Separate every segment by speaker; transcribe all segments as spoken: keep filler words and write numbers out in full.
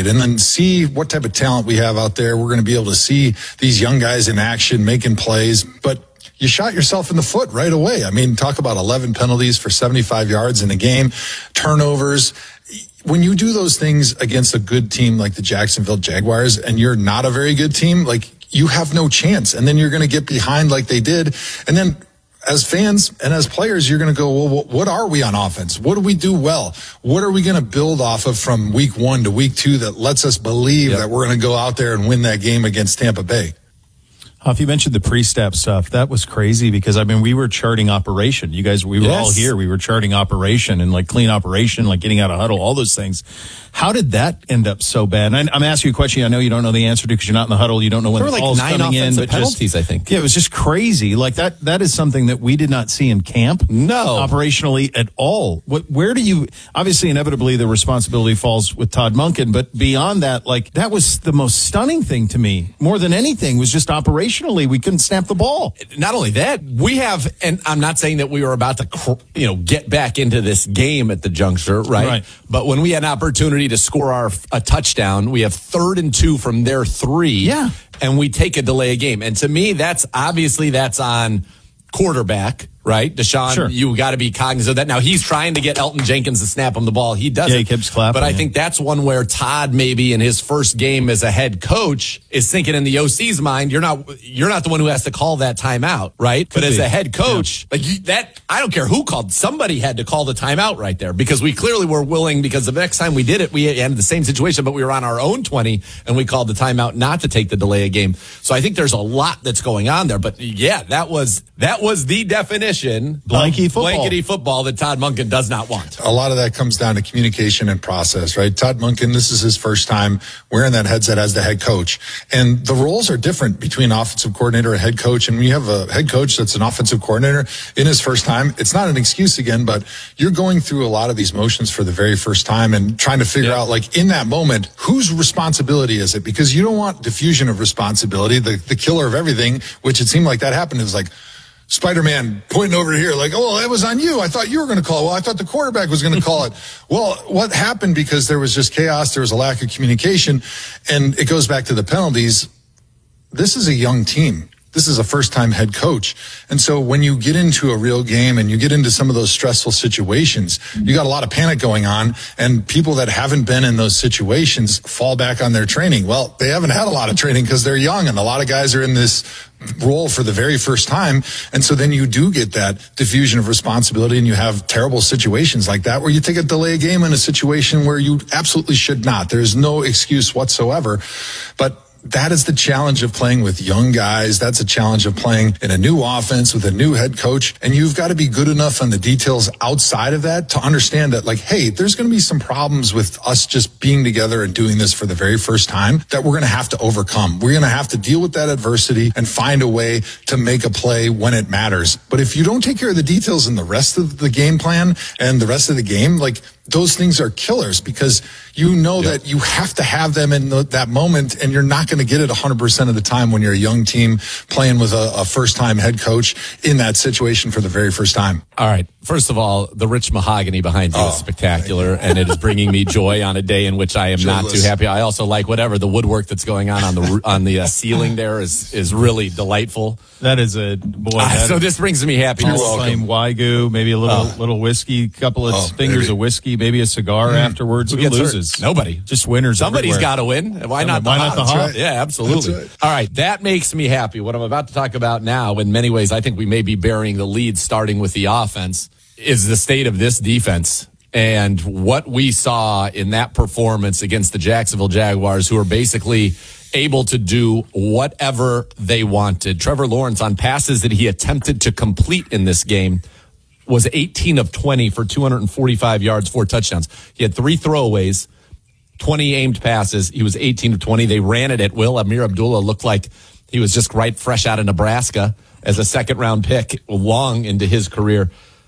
Speaker 1: played and then see what type of talent we have out there. We're going to be able to see these young guys in action making plays, but you shot yourself in the foot right away. I mean, talk about eleven penalties for seventy-five yards in a game, turnovers. When you do those things against a good team like the Jacksonville Jaguars and you're not a very good team, like you have no chance. And then you're going to get behind like they did. And then as fans and as players, you're going to go, well, what are we on offense? What do we do well? What are we going to build off of from week one to week two that lets us believe yep. that we're going to go out there and win that game against Tampa Bay?
Speaker 2: Huff, you mentioned the pre-step stuff. That was crazy because, I mean, we were charting operation. You guys, we were yes. all here. We were charting operation and, like, clean operation, like getting out of huddle, all those things. How did that end up so bad? And I, I'm asking you a question I know you don't know the answer to because you're not in the huddle. You don't know when the
Speaker 3: like
Speaker 2: ball's
Speaker 3: nine
Speaker 2: coming in. But
Speaker 3: penalties,
Speaker 2: just,
Speaker 3: I think.
Speaker 2: Yeah, it was just crazy. Like, that. that is something that we did not see in camp.
Speaker 3: No.
Speaker 2: Operationally at all. What, where do you, obviously, inevitably, the responsibility falls with Todd Monken. But beyond that, like, that was the most stunning thing to me. More than anything was just operationally, we couldn't snap the ball.
Speaker 3: Not only that, we have, and I'm not saying that we were about to, you know, get back into this game at the juncture, right?
Speaker 2: Right.
Speaker 3: But when we had an opportunity to score our a touchdown, we have third and two from their three.
Speaker 2: Yeah.
Speaker 3: And we take a delay of game. And to me, that's obviously that's on quarterback, right? Deshaun,
Speaker 2: sure.
Speaker 3: you got to be cognizant of that. Now, he's trying to get Elton Jenkins to snap him the ball. He doesn't.
Speaker 2: Yeah, he keeps clapping.
Speaker 3: But I
Speaker 2: yeah.
Speaker 3: think that's one where Todd, maybe in his first game as a head coach, is thinking in the O C's mind, you're not you're not the one who has to call that timeout, right?
Speaker 2: Could
Speaker 3: but
Speaker 2: be.
Speaker 3: as a head coach,
Speaker 2: yeah.
Speaker 3: like you, that, I don't care who called. Somebody had to call the timeout right there because we clearly were willing, because the next time we did it, we had the same situation, but we were on our own twenty and we called the timeout not to take the delay of game. So I think there's a lot that's going on there. But yeah, that was that was the definition
Speaker 2: Blanky
Speaker 3: of
Speaker 2: football.
Speaker 3: blankety football that Todd Monken does not want.
Speaker 1: A lot of that comes down to communication and process, right? Todd Monken, this is his first time wearing that headset as the head coach. And the roles are different between offensive coordinator and head coach. And when you have a head coach that's an offensive coordinator in his first time, it's not an excuse again, but you're going through a lot of these motions for the very first time and trying to figure yeah. out, like, in that moment, whose responsibility is it? Because you don't want diffusion of responsibility, the, the killer of everything, which it seemed like that happened. It was like, Spider-Man pointing over here like, oh, that was on you. I thought you were going to call it. Well, I thought the quarterback was going to call it. Well, what happened, because there was just chaos, there was a lack of communication, and it goes back to the penalties. This is a young team. This is a first-time head coach. And so when you get into a real game and you get into some of those stressful situations, you got a lot of panic going on, and people that haven't been in those situations fall back on their training. Well, they haven't had a lot of training because they're young, and a lot of guys are in this role for the very first time. And so then you do get that diffusion of responsibility, and you have terrible situations like that where you take a delay game in a situation where you absolutely should not. There's no excuse whatsoever. But that is the challenge of playing with young guys. That's a challenge of playing in a new offense with a new head coach. And you've got to be good enough on the details outside of that to understand that, like, hey, there's going to be some problems with us just being together and doing this for the very first time that we're going to have to overcome. We're going to have to deal with that adversity and find a way to make a play when it matters. But if you don't take care of the details in the rest of the game plan and the rest of the game, like, those things are killers, because you know yep. that you have to have them in the, that moment, and you're not going to get it one hundred percent of the time when you're a young team playing with a, a first-time head coach in that situation for the very first time.
Speaker 3: All right. First of all, the rich mahogany behind you oh, is spectacular, and it is bringing me joy on a day in which I am not too happy. I also like whatever the woodwork that's going on on the on the uh, ceiling there is is really delightful.
Speaker 2: That is a boy.
Speaker 3: Uh, so this brings me happiness.
Speaker 2: Flame Wagyu, maybe a little oh. little whiskey, couple of oh, fingers maybe. of whiskey, maybe a cigar mm. afterwards. Who, Who loses?
Speaker 3: Hurt? Nobody.
Speaker 2: Just winners.
Speaker 3: Somebody's got to win. Why not?
Speaker 2: Why
Speaker 3: the
Speaker 2: not the
Speaker 3: Hawks?
Speaker 2: Hawks?
Speaker 3: Yeah, absolutely.
Speaker 1: Right.
Speaker 3: All right, that makes me happy. What I'm about to talk about now, in many ways, I think we may be burying the lead, starting with the offense, is the state of this defense. And what we saw in that performance against the Jacksonville Jaguars, who are basically able to do whatever they wanted. Trevor Lawrence, on passes that he attempted to complete in this game, was eighteen of twenty for two hundred forty-five yards, four touchdowns. He had three throwaways, twenty aimed passes. He was eighteen of twenty. They ran it at will. Amir Abdullah looked like he was just right fresh out of Nebraska as a second-round pick long into his career.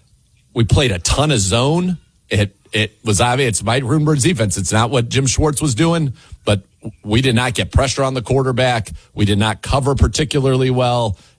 Speaker 3: We played a ton of zone. It it was obvious. It's Mike Rubenberg's defense. It's not what Jim Schwartz was doing, but we did not get pressure on the quarterback. We did not cover particularly well.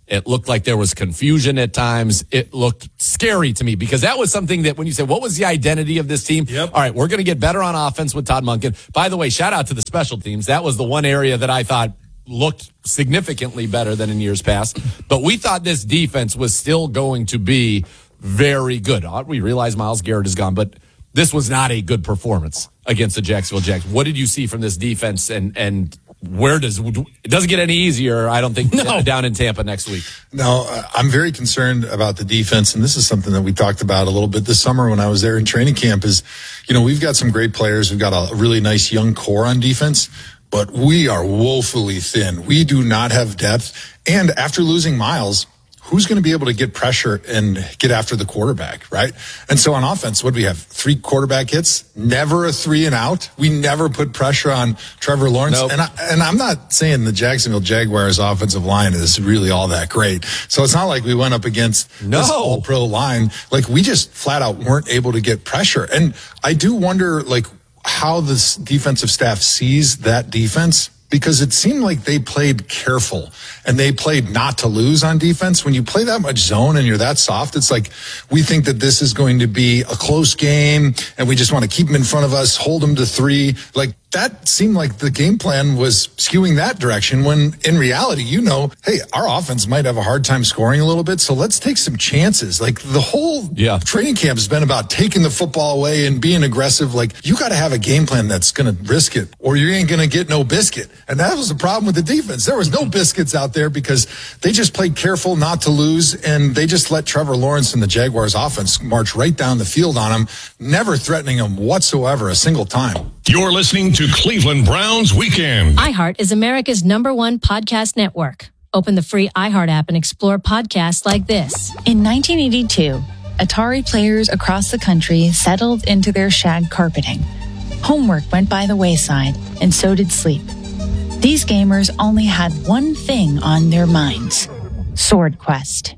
Speaker 3: It looked like there was confusion at times. It looked scary to me because that was something that when you said, what was the identity of this team?
Speaker 2: Yep.
Speaker 3: All right, we're going to get better on offense with Todd Monken. By the way, shout out to the special teams. That was the one area that I thought looked significantly better than in years past. But we thought this defense was still going to be very good. We realize Myles Garrett is gone, but this was not a good performance against the Jacksonville Jags. What did you see from this defense, and and where does it doesn't get any easier? I don't think no. down in Tampa next week.
Speaker 1: No, I'm very concerned about the defense, and this is something that we talked about a little bit this summer when I was there in training camp. Is you know we've got some great players, we've got a really nice young core on defense, but we are woefully thin. We do not have depth, and after losing Myles, who's going to be able to get pressure and get after the quarterback, right? And so on offense, what do we have? Three quarterback hits, never a three and out. We never put pressure on Trevor Lawrence.
Speaker 3: Nope.
Speaker 1: And, I, and I'm not saying the Jacksonville Jaguars offensive line is really all that great. So it's not like we went up against
Speaker 3: no.
Speaker 1: this all-pro line. Like, we just flat out weren't able to get pressure. And I do wonder, like, how this defensive staff sees that defense, because it seemed like they played careful and they played not to lose on defense. When you play that much zone and you're that soft, it's like we think that this is going to be a close game and we just want to keep them in front of us, hold them to three. Like, that seemed like the game plan was skewing that direction, when in reality, you know, hey, our offense might have a hard time scoring a little bit, so let's take some chances. Like, the whole
Speaker 3: yeah.
Speaker 1: training camp has been about taking the football away and being aggressive. Like, you got to have a game plan that's going to risk it, or you ain't going to get no biscuit. And that was the problem with the defense. There was no biscuits out there because they just played careful not to lose, and they just let Trevor Lawrence and the Jaguars offense march right down the field on him, never threatening him whatsoever a single time.
Speaker 4: You're listening to Cleveland Browns Weekend.
Speaker 5: iHeart is America's number one podcast network. Open the free iHeart app and explore podcasts like this.
Speaker 6: In nineteen eighty-two, Atari players across the country settled into their shag carpeting. Homework went by the wayside, and so did sleep. These gamers only had one thing on their minds: Sword Quest.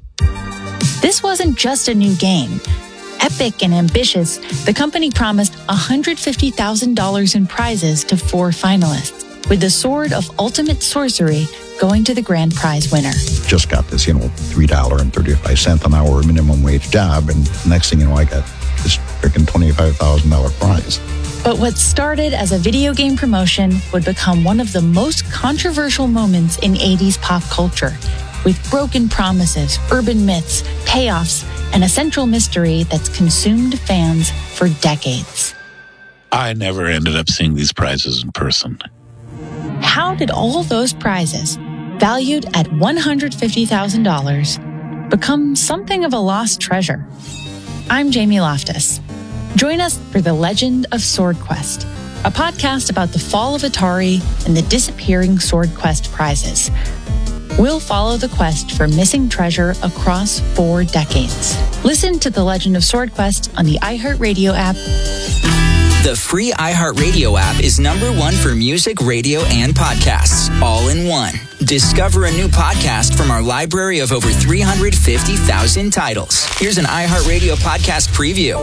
Speaker 6: This wasn't just a new game. Epic and ambitious, the company promised one hundred fifty thousand dollars in prizes to four finalists, with the Sword of Ultimate Sorcery going to the grand prize winner.
Speaker 7: Just got this, you know, three dollars and thirty-five cents an hour minimum wage job, and next thing you know, I got this freaking twenty-five thousand dollars prize.
Speaker 6: But what started as a video game promotion would become one of the most controversial moments in eighties pop culture, with broken promises, urban myths, payoffs, and a central mystery that's consumed fans for decades.
Speaker 8: I never ended up seeing these prizes in person.
Speaker 6: How did all those prizes, valued at one hundred fifty thousand dollars, become something of a lost treasure? I'm Jamie Loftus. Join us for The Legend of Sword Quest, a podcast about the fall of Atari and the disappearing Sword Quest prizes. We'll follow the quest for missing treasure across four decades. Listen to The Legend of Sword Quest on the iHeartRadio app.
Speaker 9: The free iHeartRadio app is number one for music, radio, and podcasts, all in one. Discover a new podcast from our library of over three hundred fifty thousand titles. Here's an iHeartRadio podcast preview.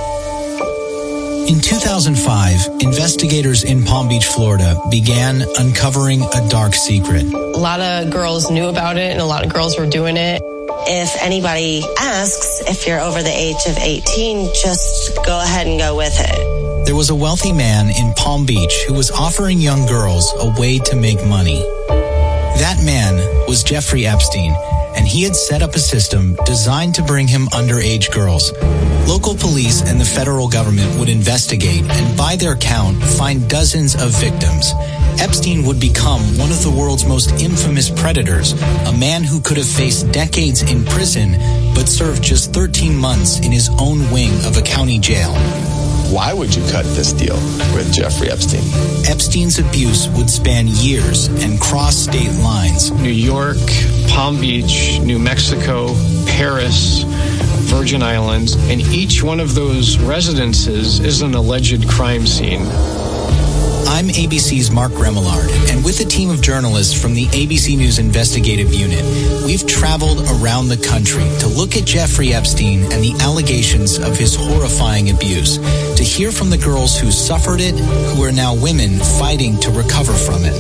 Speaker 10: In two thousand five, investigators in Palm Beach, Florida, began uncovering a dark secret.
Speaker 11: A lot of girls knew about it, and a lot of girls were doing it.
Speaker 12: If anybody asks if you're over the age of eighteen, just go ahead and go with it.
Speaker 10: There was a wealthy man in Palm Beach who was offering young girls a way to make money. That man was Jeffrey Epstein, and he had set up a system designed to bring him underage girls. Local police and the federal government would investigate and, by their count, find dozens of victims. Epstein would become one of the world's most infamous predators, a man who could have faced decades in prison but served just thirteen months in his own wing of a county jail.
Speaker 13: Why would you cut this deal with Jeffrey Epstein?
Speaker 10: Epstein's abuse would span years and cross state lines.
Speaker 14: New York, Palm Beach, New Mexico, Paris, Virgin Islands, and each one of those residences is an alleged crime scene.
Speaker 10: I'm A B C's Mark Remillard, and with a team of journalists from the A B C News Investigative Unit, we've traveled around the country to look at Jeffrey Epstein and the allegations of his horrifying abuse, to hear from the girls who suffered it, who are now women fighting to recover from it.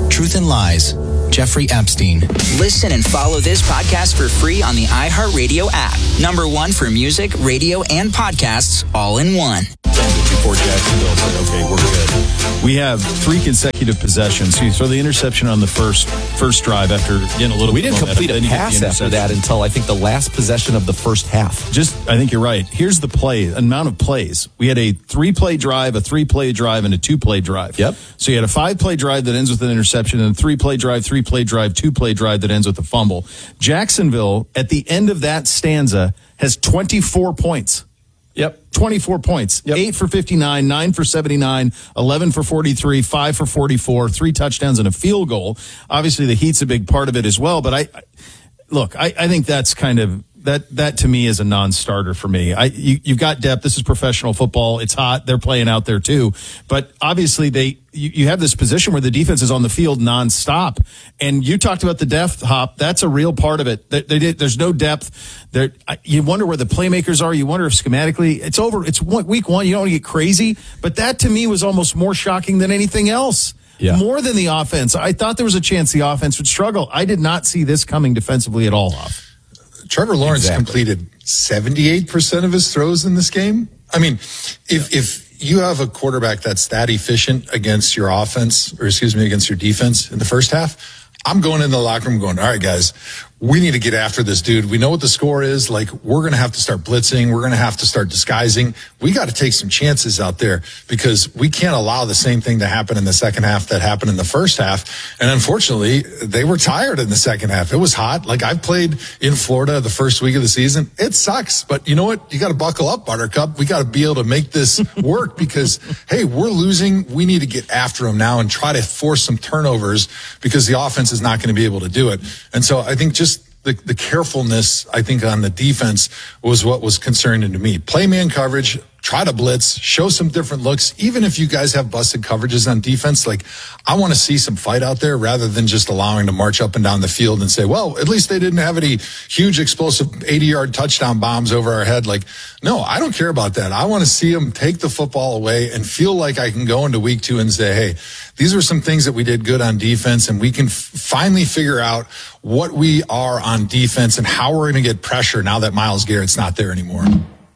Speaker 10: Truth and Lies, Jeffrey Epstein.
Speaker 9: Listen and follow this podcast for free on the iHeartRadio app. Number one for music, radio, and podcasts all in one.
Speaker 2: Before Jacksonville said, okay, we're good. We have three consecutive possessions. So you throw the interception on the first first drive after getting a little
Speaker 3: We
Speaker 2: bit
Speaker 3: didn't
Speaker 2: momentum,
Speaker 3: complete a
Speaker 2: then you get the
Speaker 3: pass after that until I think the last possession of the first half.
Speaker 2: Just, I think you're right. Here's the play, amount of plays. We had a three-play drive, a three-play drive, and a two-play drive.
Speaker 3: Yep.
Speaker 2: So you had a five-play drive that ends with an interception, and a three-play drive, three-play drive, two-play drive that ends with a fumble. Jacksonville, at the end of that stanza, has twenty-four points.
Speaker 3: Yep.
Speaker 2: twenty-four points. Yep. eight for fifty-nine, nine for seventy-nine, eleven for forty-three, five for forty-four, three touchdowns and a field goal. Obviously, the heat's a big part of it as well. But I, I look, I, I think that's kind of, that, that to me is a non-starter for me. I, you, you've got depth. This is professional football. It's hot. They're playing out there too. But obviously they, you, you have this position where the defense is on the field nonstop. And you talked about the depth, Hop. That's a real part of it. They, they did, there's no depth there. You wonder where the playmakers are. You wonder if schematically it's over. It's one, week one. You don't want to get crazy. But that to me was almost more shocking than anything else. Yeah. More than the offense. I thought there was a chance the offense would struggle. I did not see this coming defensively at all, Hop.
Speaker 1: Trevor Lawrence
Speaker 2: Exactly.
Speaker 1: completed seventy-eight percent of his throws in this game. I mean, if if you have a quarterback that's that efficient against your offense, or excuse me, against your defense in the first half, I'm going in the locker room going, all right, guys, we need to get after this dude. We know what the score is. Like, we're going to have to start blitzing. We're going to have to start disguising. We got to take some chances out there because we can't allow the same thing to happen in the second half that happened in the first half. And unfortunately, they were tired in the second half. It was hot. Like, I've played in Florida the first week of the season. It sucks. But you know what? You got to buckle up, Buttercup. We got to be able to make this work because, hey, we're losing. We need to get after them now and try to force some turnovers because the offense is not going to be able to do it. And so I think just The, the carefulness, I think, on the defense was what was concerning to me. Play man coverage, try to blitz, show some different looks. Even if you guys have busted coverages on defense, like, I want to see some fight out there rather than just allowing to march up and down the field and say, well, at least they didn't have any huge explosive eighty-yard touchdown bombs over our head. Like, no, I don't care about that. I want to see them take the football away and feel like I can go into week two and say, hey, these are some things that we did good on defense, and we can f- finally figure out what we are on defense and how we're going to get pressure now that Myles Garrett's not there anymore.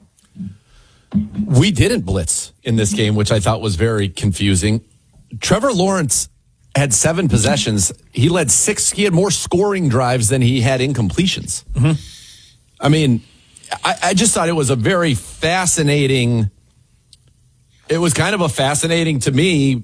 Speaker 3: We didn't blitz in this game, which I thought was very confusing. Trevor Lawrence had seven possessions. He led six. He had more scoring drives than he had incompletions. Mm-hmm. I mean, I, I just thought it was a very fascinating. It was kind of a fascinating to me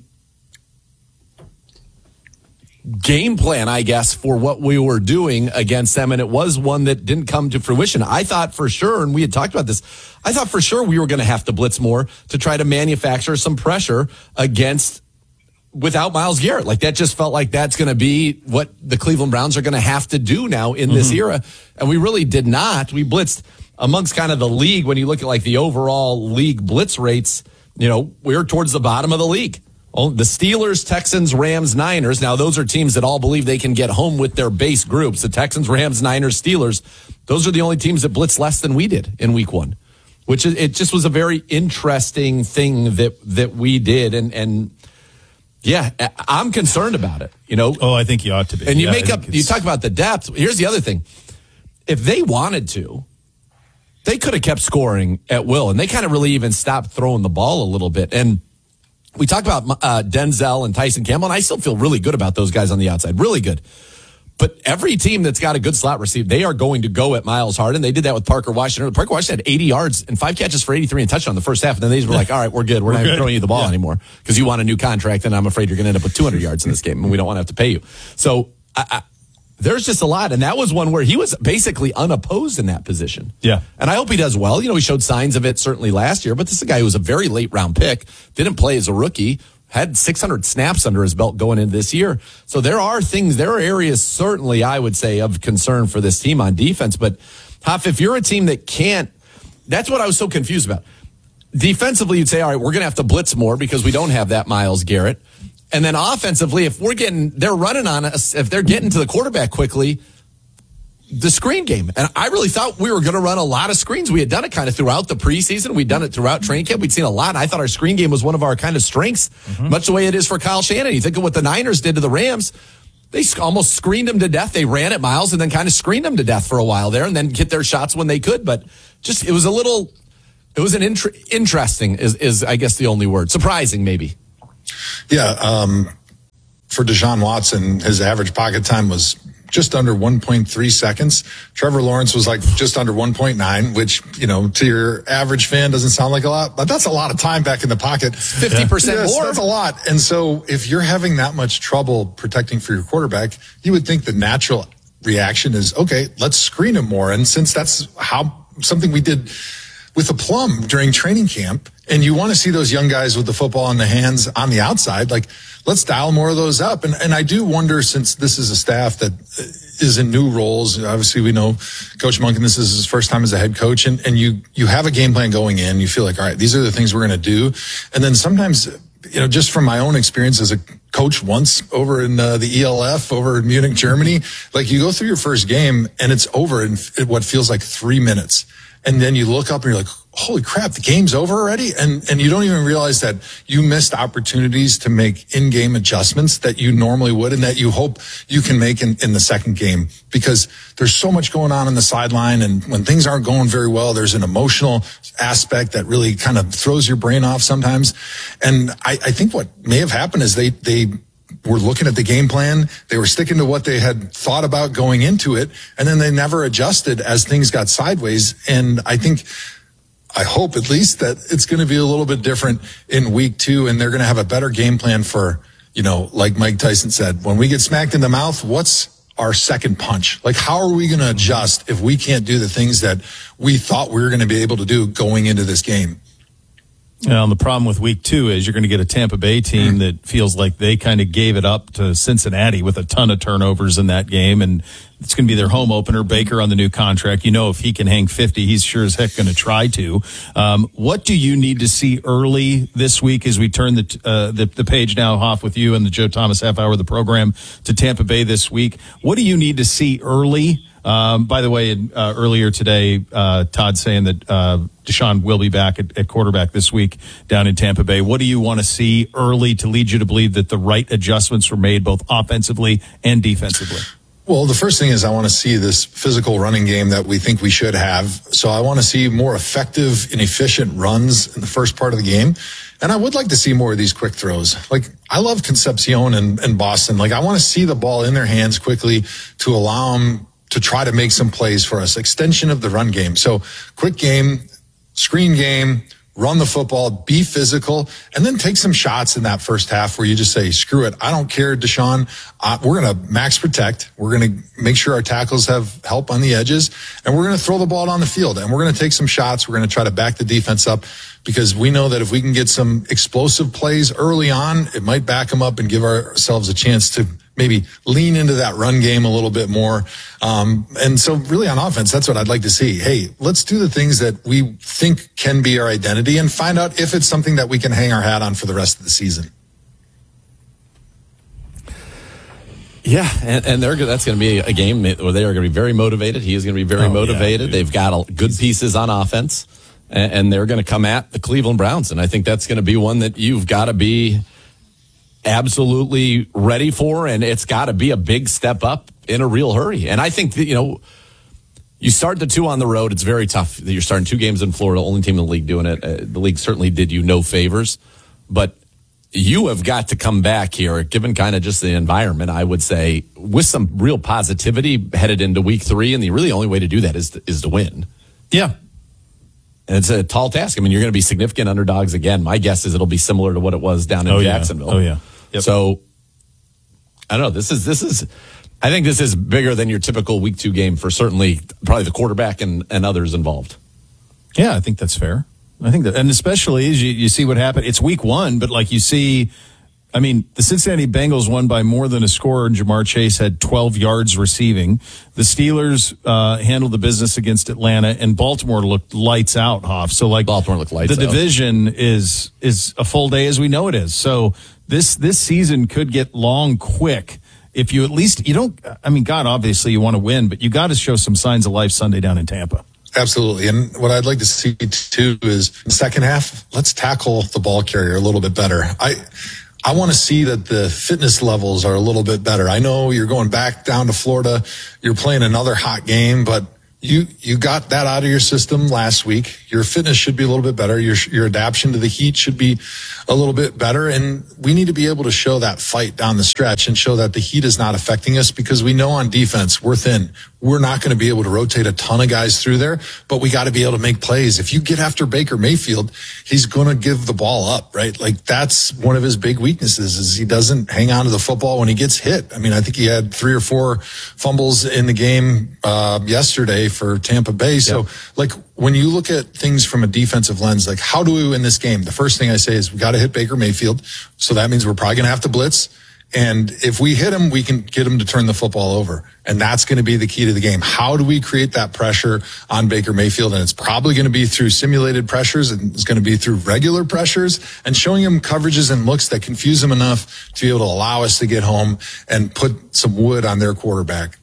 Speaker 3: game plan, I guess, for what we were doing against them. And it was one that didn't come to fruition. I thought for sure, and we had talked about this, I thought for sure we were going to have to blitz more to try to manufacture some pressure against without Myles Garrett. Like, that just felt like that's going to be what the Cleveland Browns are going to have to do now in this mm-hmm. era. And we really did not. We blitzed amongst kind of the league. When you look at like the overall league blitz rates, you know, we're towards the bottom of the league. Oh, the Steelers, Texans, Rams, Niners. Now, those are teams that all believe they can get home with their base groups. The Texans, Rams, Niners, Steelers. Those are the only teams that blitz less than we did in week one, which is, it just was a very interesting thing that, that we did. And, and yeah, I'm concerned about it, you know?
Speaker 2: Oh, I think you ought to be.
Speaker 3: And you
Speaker 2: yeah,
Speaker 3: make up, you talk about the depth. Here's the other thing. If they wanted to, they could have kept scoring at will, and they kind of really even stopped throwing the ball a little bit. And we talked about uh, Denzel and Tyson Campbell, and I still feel really good about those guys on the outside. Really good. But every team that's got a good slot receiver, they are going to go at Myles Harden. They did that with Parker Washington. Parker Washington had eighty yards and five catches for eighty-three and touchdown in the first half. And then they were like, all right, we're good. We're, we're not even throwing you the ball yeah. anymore because you want a new contract, and I'm afraid you're going to end up with two hundred yards in this game, and we don't want to have to pay you. So I, I, there's just a lot. And that was one where he was basically unopposed in that position.
Speaker 2: Yeah.
Speaker 3: And I hope he does well. You know, he showed signs of it certainly last year, but this is a guy who was a very late round pick, didn't play as a rookie, had six hundred snaps under his belt going into this year. So there are things, there are areas certainly, I would say, of concern for this team on defense. But, Hoff, if you're a team that can't, that's what I was so confused about. Defensively, you'd say, all right, we're going to have to blitz more because we don't have that Myles Garrett. And then offensively, if we're getting, they're running on us, if they're getting to the quarterback quickly, the screen game. And I really thought we were going to run a lot of screens. We had done it kind of throughout the preseason. We'd done it throughout training camp. We'd seen a lot. And I thought our screen game was one of our kind of strengths, mm-hmm. much the way it is for Kyle Shanahan. You think of what the Niners did to the Rams. They almost screened them to death. They ran at Miles and then kind of screened them to death for a while there and then hit their shots when they could. But just, it was a little, it was an inter- interesting is, is, I guess, the only word. Surprising, maybe.
Speaker 1: Yeah. Um, for Deshaun Watson, his average pocket time was just under one point three seconds. Trevor Lawrence was like just under one point nine, which, you know, to your average fan doesn't sound like a lot, but that's a lot of time back in the pocket.
Speaker 3: fifty percent
Speaker 1: yes,
Speaker 3: more.
Speaker 1: That's a lot. And so if you're having that much trouble protecting for your quarterback, you would think the natural reaction is, okay, let's screen him more. And since that's how something we did with a plum during training camp, and you want to see those young guys with the football in the hands on the outside, like, let's dial more of those up. And, and I do wonder, since this is a staff that is in new roles, obviously we know Coach Monken, this is his first time as a head coach, and, and you, you have a game plan going in. You feel like, all right, these are the things we're going to do. And then sometimes, you know, just from my own experience as a coach once over in uh, the E L F over in Munich, Germany, like you go through your first game and it's over in what feels like three minutes. And then you look up and you're like, holy crap, the game's over already? And and you don't even realize that you missed opportunities to make in-game adjustments that you normally would and that you hope you can make in, in the second game, because there's so much going on in the sideline. And when things aren't going very well, there's an emotional aspect that really kind of throws your brain off sometimes. And I, I think what may have happened is they they were looking at the game plan. They were sticking to what they had thought about going into it. And then they never adjusted as things got sideways. And I think, I hope at least, that it's going to be a little bit different in week two. And they're going to have a better game plan for, you know, like Mike Tyson said, when we get smacked in the mouth, what's our second punch? Like, how are we going to adjust if we can't do the things that we thought we were going to be able to do going into this game?
Speaker 2: Well, the problem with week two is you're going to get a Tampa Bay team that feels like they kind of gave it up to Cincinnati with a ton of turnovers in that game. And it's going to be their home opener. Baker on the new contract. You know, if he can hang fifty, he's sure as heck going to try to. Um, what do you need to see early this week as we turn the, uh, the, the page now, Hoff, with you and the Joe Thomas half hour of the program to Tampa Bay this week? What do you need to see early? Um, by the way, uh, earlier today, uh, Todd saying that, uh, Deshaun will be back at, at quarterback this week down in Tampa Bay. What do you want to see early to lead you to believe that the right adjustments were made both offensively and defensively?
Speaker 1: Well, the first thing is I want to see this physical running game that we think we should have. So I want to see more effective and efficient runs in the first part of the game. And I would like to see more of these quick throws. Like, I love Concepcion and, and Boston. Like, I want to see the ball in their hands quickly to allow them to try to make some plays for us. Extension of the run game. So quick game, screen game, run the football, be physical, and then take some shots in that first half where you just say, screw it. I don't care, Deshaun. Uh, we're going to max protect. We're going to make sure our tackles have help on the edges, and we're going to throw the ball down the field, and we're going to take some shots. We're going to try to back the defense up, because we know that if we can get some explosive plays early on, it might back them up and give ourselves a chance to maybe lean into that run game a little bit more. Um, and so really on offense, that's what I'd like to see. Hey, let's do the things that we think can be our identity and find out if it's something that we can hang our hat on for the rest of the season.
Speaker 3: Yeah, and, and they're that's going to be a game where they are going to be very motivated. He is going to be very oh, motivated. Yeah, They've got a, good pieces on offense, and, and they're going to come at the Cleveland Browns. And I think that's going to be one that you've got to be absolutely ready for, and it's got to be a big step up in a real hurry. And I think that, you know, you start the two on the road, it's very tough. You're starting two games in Florida, only team in the league doing it. Uh, the league certainly did you no favors, but you have got to come back here, given kind of just the environment, I would say, with some real positivity headed into week three, and the really only way to do that is to, is to win.
Speaker 2: Yeah.
Speaker 3: And it's a tall task. I mean, you're going to be significant underdogs again. My guess is it'll be similar to what it was down in
Speaker 2: oh,
Speaker 3: Jacksonville.
Speaker 2: Yeah. Oh, yeah. Yep.
Speaker 3: So, I don't know. This is, this is, I think this is bigger than your typical week two game for certainly probably the quarterback and, and others involved.
Speaker 2: Yeah, I think that's fair. I think that, and especially as you, you see what happened, it's week one, but like you see, I mean, the Cincinnati Bengals won by more than a score, and Jamar Chase had twelve yards receiving. The Steelers uh, handled the business against Atlanta, and Baltimore looked lights out, Hoff. So, like,
Speaker 3: Baltimore looked lights
Speaker 2: the
Speaker 3: out.
Speaker 2: division is is a full day as we know it is. So this this season could get long quick if you at least, you don't, I mean, God, obviously you want to win, but you got to show some signs of life Sunday down in Tampa.
Speaker 1: Absolutely. And what I'd like to see too is in the second half, let's tackle the ball carrier a little bit better. I, I want to see that the fitness levels are a little bit better. I know you're going back down to Florida. You're playing another hot game, but You you got that out of your system last week. Your fitness should be a little bit better. Your your adaptation to the heat should be a little bit better. And we need to be able to show that fight down the stretch and show that the heat is not affecting us, because we know on defense we're thin. We're not going to be able to rotate a ton of guys through there, but we got to be able to make plays. If you get after Baker Mayfield, he's going to give the ball up, right? Like that's one of his big weaknesses is he doesn't hang on to the football when he gets hit. I mean, I think he had three or four fumbles in the game uh, yesterday for Tampa Bay. So yep. like when you look at things from a defensive lens, like how do we win this game? The first thing I say is we got to hit Baker Mayfield. So that means we're probably going to have to blitz. And if we hit him, we can get him to turn the football over. And that's going to be the key to the game. How do we create that pressure on Baker Mayfield? And it's probably going to be through simulated pressures, and it's going to be through regular pressures and showing him coverages and looks that confuse him enough to be able to allow us to get home and put some wood on their quarterback.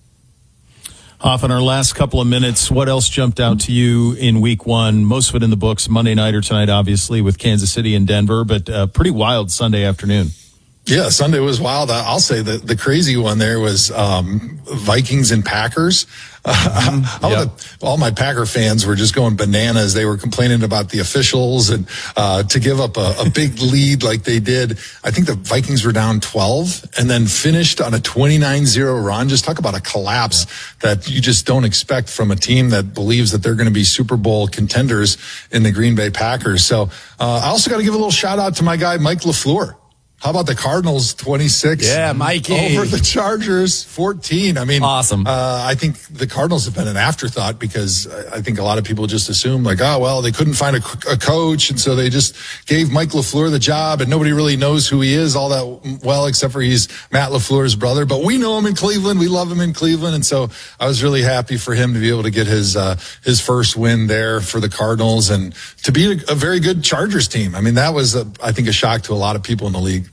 Speaker 2: Off in our last couple of minutes, what else jumped out to you in week one? Most of it in the books, Monday night or tonight, obviously, with Kansas City and Denver, but uh, pretty wild Sunday afternoon.
Speaker 1: Yeah, Sunday was wild. I'll say that the crazy one there was um, Vikings and Packers. Uh, yep. the, all my Packer fans were just going bananas. They were complaining about the officials and uh, to give up a, a big lead like they did. I think the Vikings were down twelve and then finished on a twenty-nine zero run. Just talk about a collapse yeah. that you just don't expect from a team that believes that they're going to be Super Bowl contenders in the Green Bay Packers. So uh, I also got to give a little shout out to my guy, Mike LaFleur. How about the Cardinals twenty-six?
Speaker 3: Yeah, Mikey.
Speaker 1: Over the Chargers fourteen. I mean,
Speaker 3: awesome.
Speaker 1: Uh, I think the Cardinals have been an afterthought because I think a lot of people just assume like, oh, well, they couldn't find a, a coach. And so they just gave Mike LaFleur the job and nobody really knows who he is all that well, except for he's Matt LaFleur's brother. But we know him in Cleveland. We love him in Cleveland. And so I was really happy for him to be able to get his, uh, his first win there for the Cardinals and to beat a, a very good Chargers team. I mean, that was, a, I think, a shock to a lot of people in the league.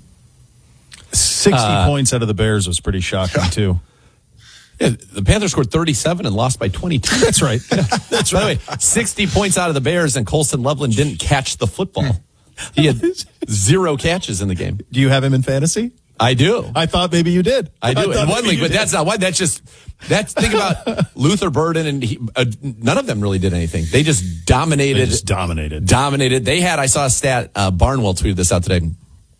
Speaker 2: sixty uh, points out of the Bears was pretty shocking, yeah. too.
Speaker 3: Yeah, the Panthers scored thirty-seven and lost by twenty-two.
Speaker 2: That's right. That's
Speaker 3: By
Speaker 2: right.
Speaker 3: the way, sixty points out of the Bears, and Colston Loveland didn't catch the football. He had zero catches in the game.
Speaker 2: Do you have him in fantasy?
Speaker 3: I do.
Speaker 2: I thought maybe you did.
Speaker 3: I do. I in one league, but did. that's not one. That's just, that's, think about Luther Burden, and he, uh, none of them really did anything. They just dominated.
Speaker 2: They just dominated.
Speaker 3: Dominated. They had, I saw a stat, uh, Barnwell tweeted this out today.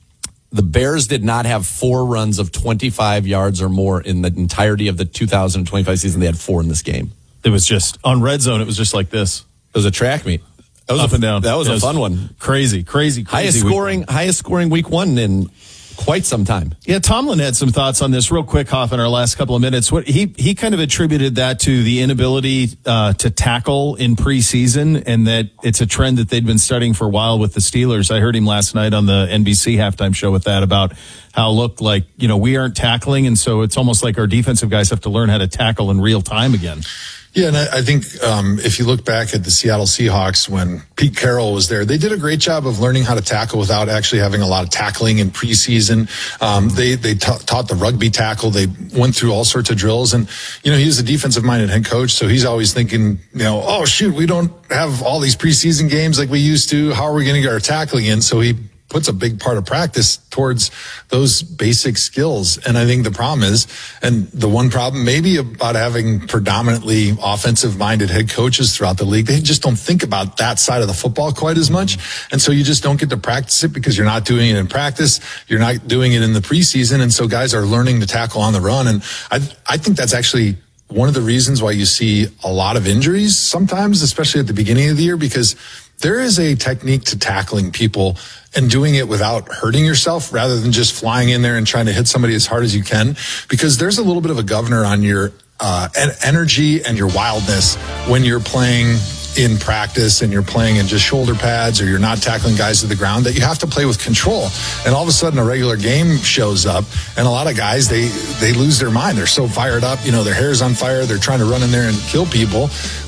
Speaker 3: The Bears did not have four runs of twenty-five yards or more in the entirety of the two thousand twenty-five season. They had four in this game.
Speaker 2: It was just, on red zone, it was just like this.
Speaker 3: It was a track meet.
Speaker 2: That was
Speaker 3: Up
Speaker 2: a, and down.
Speaker 3: That was
Speaker 2: it
Speaker 3: a
Speaker 2: was
Speaker 3: fun one.
Speaker 2: Crazy, crazy, crazy.
Speaker 3: Highest scoring,
Speaker 2: week
Speaker 3: highest scoring week one in quite some time.
Speaker 2: Yeah, Tomlin had some thoughts on this real quick, Hoff, in our last couple of minutes. What he he kind of attributed that to the inability uh, to tackle in preseason, and that it's a trend that they'd been studying for a while with the Steelers. I heard him last night on the N B C halftime show with that about how look like, you know, we aren't tackling, and so it's almost like our defensive guys have to learn how to tackle in real time again.
Speaker 1: Yeah, and I, I think um, if you look back at the Seattle Seahawks when Pete Carroll was there, they did a great job of learning how to tackle without actually having a lot of tackling in preseason. Um, they they ta- taught the rugby tackle. They went through all sorts of drills. And, you know, he's a defensive-minded head coach, so he's always thinking, you know, oh, shoot, we don't have all these preseason games like we used to. How are we going to get our tackling in? So he puts a big part of practice towards those basic skills. And I think the problem is, and the one problem maybe about having predominantly offensive-minded head coaches throughout the league, they just don't think about that side of the football quite as much. And so you just don't get to practice it because you're not doing it in practice. You're not doing it in the preseason. And so guys are learning to tackle on the run. And I, I think that's actually one of the reasons why you see a lot of injuries sometimes, especially at the beginning of the year, because there is a technique to tackling people and doing it without hurting yourself rather than just flying in there and trying to hit somebody as hard as you can, because there's a little bit of a governor on your uh, energy and your wildness when you're playing in practice and you're playing in just shoulder pads or you're not tackling guys to the ground, that you have to play with control. And all of a sudden a regular game shows up and a lot of guys, they, they lose their mind. They're so fired up, you know, their hair's on fire. They're trying to run in there and kill people. But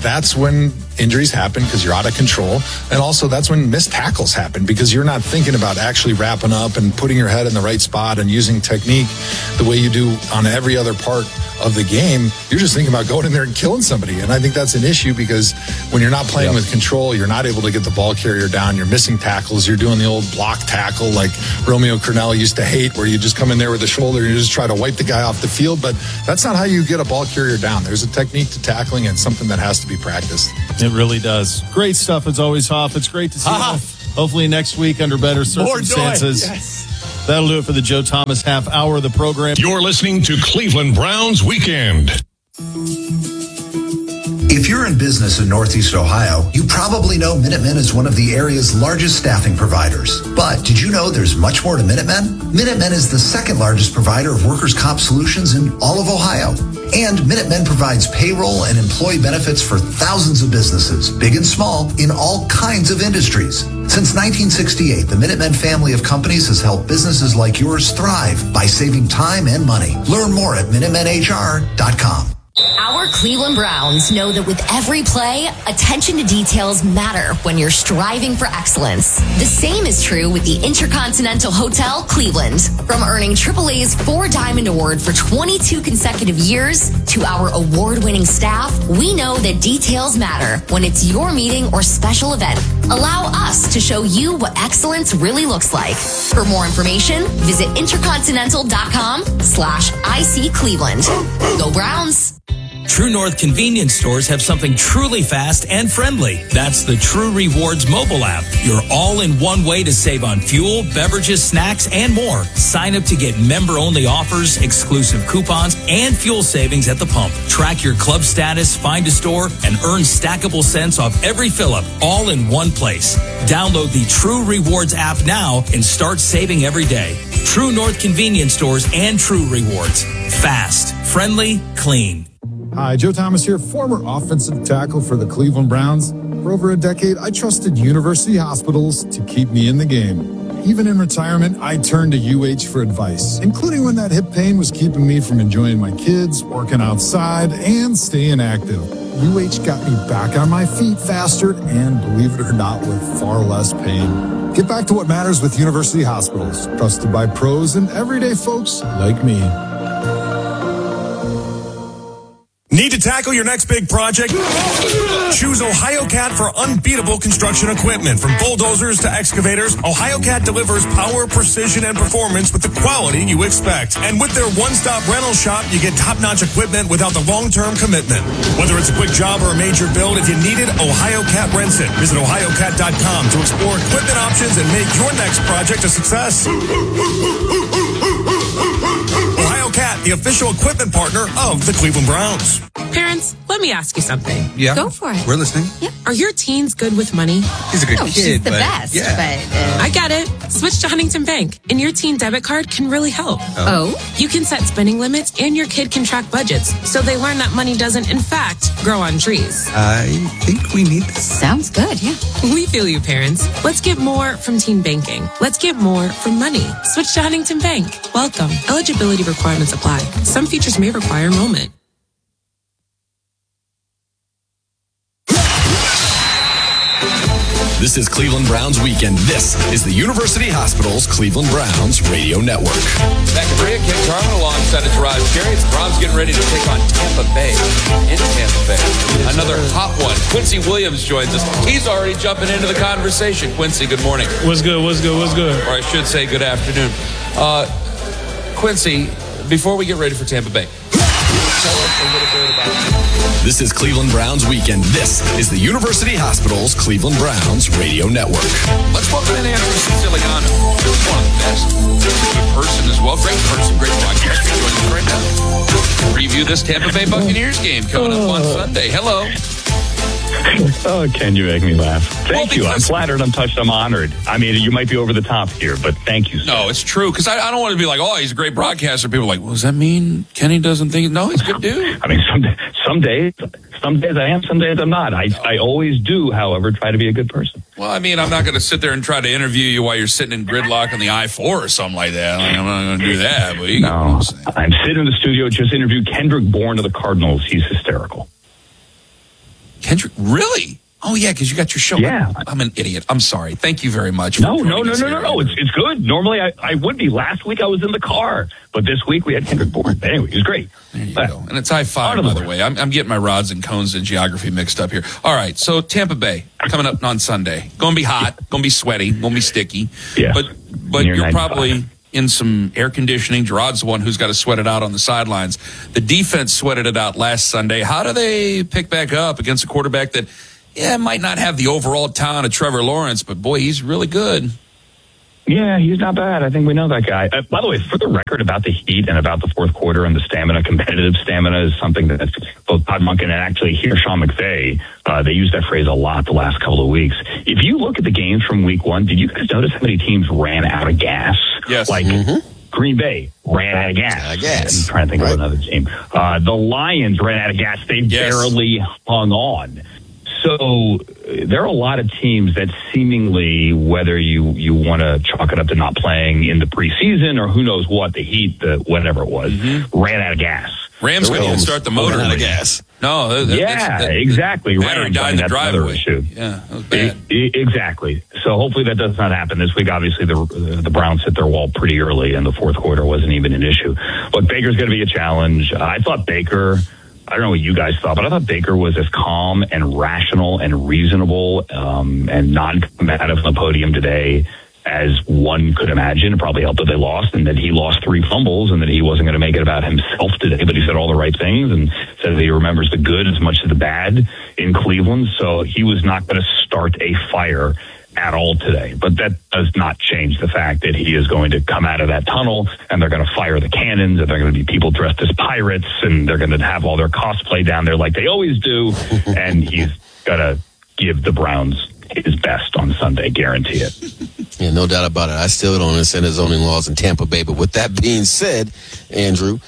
Speaker 1: that's when injuries happen because you're out of control. And also that's when missed tackles happen because you're not thinking about actually wrapping up and putting your head in the right spot and using technique the way you do on every other part of the game. You're just thinking about going in there and killing somebody. And I think that's an issue because when you're not playing yep. with control, you're not able to get the ball carrier down. You're missing tackles. You're doing the old block tackle like Romeo Crennel used to hate, where you just come in there with the shoulder and you just try to wipe the guy off the field. But that's not how you get a ball carrier down. There's a technique to tackling and something that has to be practiced.
Speaker 2: It really does. Great stuff as always, Hoff. It's great to see you. Hopefully next week under better circumstances.
Speaker 3: Yes.
Speaker 2: That'll do it for the Joe Thomas half hour of the program.
Speaker 4: You're listening to Cleveland Browns Weekend.
Speaker 15: If you're in business in Northeast Ohio, you probably know Minutemen is one of the area's largest staffing providers. But did you know there's much more to Minutemen? Minutemen is the second largest provider of workers' comp solutions in all of Ohio. And Minutemen provides payroll and employee benefits for thousands of businesses, big and small, in all kinds of industries. Since nineteen sixty-eight, the Minutemen family of companies has helped businesses like yours thrive by saving time and money. Learn more at minutemen h r dot com.
Speaker 16: Our Cleveland Browns know that with every play, attention to details matter when you're striving for excellence. The same is true with the Intercontinental Hotel Cleveland. From earning triple A's Four Diamond Award for twenty-two consecutive years to our award-winning staff, we know that details matter when it's your meeting or special event. Allow us to show you what excellence really looks like. For more information, visit intercontinental.com slash IC Cleveland. Go Browns!
Speaker 17: True North convenience stores have something truly fast and friendly. That's the True Rewards mobile app. Your all-in-one way to save on fuel, beverages, snacks, and more. Sign up to get member-only offers, exclusive coupons, and fuel savings at the pump. Track your club status, find a store, and earn stackable cents off every fill-up, all in one place. Download the True Rewards app now and start saving every day. True North convenience stores and True Rewards. Fast, friendly, clean.
Speaker 18: Hi, Joe Thomas here, former offensive tackle for the Cleveland Browns. For over a decade, I trusted university hospitals to keep me in the game. Even in retirement, I turned to U H for advice, including when that hip pain was keeping me from enjoying my kids, working outside, and staying active. U H got me back on my feet faster and, believe it or not, with far less pain. Get back to what matters with university hospitals, trusted by pros and everyday folks like me.
Speaker 19: Need to tackle your next big project? Choose OhioCat for unbeatable construction equipment. From bulldozers to excavators, OhioCat delivers power, precision, and performance with the quality you expect. And with their one-stop rental shop, you get top-notch equipment without the long-term commitment. Whether it's a quick job or a major build, if you need it, OhioCat rents it. Visit ohio cat dot com to explore equipment options and make your next project a success. OhioCat, the official equipment partner of the Cleveland Browns.
Speaker 20: Parents, let me ask you something.
Speaker 21: Yeah.
Speaker 20: Go for it.
Speaker 21: We're listening.
Speaker 20: Yeah. Are your teens good with money?
Speaker 21: He's a good
Speaker 20: no,
Speaker 21: kid.
Speaker 20: She's the
Speaker 21: but,
Speaker 20: best.
Speaker 21: Yeah.
Speaker 20: But uh, I get it. Switch to Huntington Bank, and your teen debit card can really help.
Speaker 21: Oh.
Speaker 20: oh? You can set spending limits, and your kid can track budgets, so they learn that money doesn't, in fact, grow on trees.
Speaker 21: I think we need this.
Speaker 20: Sounds good, yeah. We feel you, parents. Let's get more from teen banking. Let's get more from money. Switch to Huntington Bank. Welcome. Eligibility requirements apply. Some features may require enrollment.
Speaker 3: This is Cleveland Browns Weekend. This is the University Hospital's Cleveland Browns Radio Network.
Speaker 22: Back to Bria, Ken Carmen alongside of Teraj Cherry. It's Browns getting ready to take on Tampa Bay in Tampa Bay. Another hot one. Quincy Williams joins us. He's already jumping into the conversation. Quincy, good morning.
Speaker 23: What's good? What's good? What's good?
Speaker 22: Or I should say good afternoon. Uh, Quincy, before we get ready for Tampa Bay, tell us a little bit about
Speaker 3: This is Cleveland Browns Weekend. This is the University Hospital's Cleveland Browns Radio Network.
Speaker 22: Let's welcome in Andrew Siciliano. One of the best. Good person as well. Great person, great podcast. We're joining us right now. Preview this Tampa Bay Buccaneers game coming up on Sunday. Hello.
Speaker 24: Oh, Ken, you make me laugh. Thank
Speaker 22: well,
Speaker 24: you. I'm flattered. I'm touched. I'm honored. I mean, you might be over the top here, but thank you, sir.
Speaker 22: No, it's true. Because I, I don't want to be like, oh, he's a great broadcaster. People are like, well, does that mean Kenny doesn't think? No, he's a good dude.
Speaker 24: I mean, some, some days, some days I am, some days I'm not. I, I always do, however, try to be a good person.
Speaker 22: Well, I mean, I'm not going to sit there and try to interview you while you're sitting in gridlock on the I four or something like that. Like, I'm not going to do that. But you
Speaker 24: no,
Speaker 22: know what I'm,
Speaker 24: I'm sitting in the studio, just interviewed Kendrick Bourne of the Cardinals. He's hysterical.
Speaker 22: Kendrick, really? Oh, yeah, because you got your show.
Speaker 24: Yeah.
Speaker 22: I'm an idiot. I'm sorry. Thank you very much. For
Speaker 24: No, no,
Speaker 22: joining
Speaker 24: no,
Speaker 22: us
Speaker 24: no,
Speaker 22: here.
Speaker 24: no, no. It's, it's good. Normally I, I would be. Last week I was in the car, but this week we had Kendrick Bourne. But anyway, it was great.
Speaker 22: There you go. And it's high five, by the way. I'm, I'm getting my rods and cones and geography mixed up here. All right, so Tampa Bay coming up on Sunday. Going to be hot. Going to be sweaty. Going to be sticky.
Speaker 24: Yeah.
Speaker 22: But but
Speaker 24: Near
Speaker 22: you're
Speaker 24: ninety-five.
Speaker 22: probably in some air conditioning. Gerard's the one who's got to sweat it out on the sidelines. The defense sweated it out last Sunday. How do they pick back up against a quarterback that, yeah, might not have the overall talent of Trevor Lawrence, but boy, he's really good.
Speaker 24: Yeah, he's not bad. I think we know that guy. Uh, by the way, for the record about the heat and about the fourth quarter and the stamina, competitive stamina is something that both Todd Monken and actually here Sean McVay, uh, they use that phrase a lot the last couple of weeks. If you look at the games from week one, did you guys notice how many teams ran out of gas?
Speaker 22: Yes.
Speaker 24: Like
Speaker 22: Mm-hmm.
Speaker 24: Green Bay ran out of gas.
Speaker 5: Out of gas.
Speaker 24: I'm trying to think
Speaker 5: Right.
Speaker 24: of another team. Uh, the Lions ran out of gas. They
Speaker 22: Yes.
Speaker 24: barely hung on. So uh, there are a lot of teams that seemingly, whether you, you want to chalk it up to not playing in the preseason or who knows what, the heat, the whatever it was, ran out of gas.
Speaker 22: Rams
Speaker 24: The
Speaker 22: couldn't even
Speaker 24: Rams
Speaker 22: start the motor.
Speaker 5: Ran out of gas.
Speaker 22: No. That, that-
Speaker 24: Yeah,
Speaker 22: that's- that-
Speaker 24: exactly.
Speaker 22: The battery
Speaker 24: Rams,
Speaker 22: died
Speaker 24: I
Speaker 22: in
Speaker 24: mean,
Speaker 22: the
Speaker 24: that's another
Speaker 22: driveway.
Speaker 24: issue.
Speaker 22: Yeah, that was bad.
Speaker 24: E- e- exactly. So hopefully that does not happen this week. Obviously, the the Browns hit their wall pretty early, and the fourth quarter wasn't even an issue. Look, Baker's going to be a challenge. Uh, I thought Baker. I don't know what you guys thought, but I thought Baker was as calm and rational and reasonable um, and non-combative on the podium today as one could imagine. It probably helped that they lost and that he lost three fumbles and that he wasn't going to make it about himself today, but he said all the right things and said that he remembers the good as much as the bad in Cleveland. So he was not going to start a fire at all today. But that does not change the fact that he is going to come out of that tunnel and they're going to fire the cannons and they're going to be people dressed as pirates and they're going to have all their cosplay down there like they always do. And he's going to give the Browns his best on Sunday, guarantee it.
Speaker 5: Yeah, no doubt about it. I still don't understand the zoning laws in Tampa Bay. But with that being said, Andrew,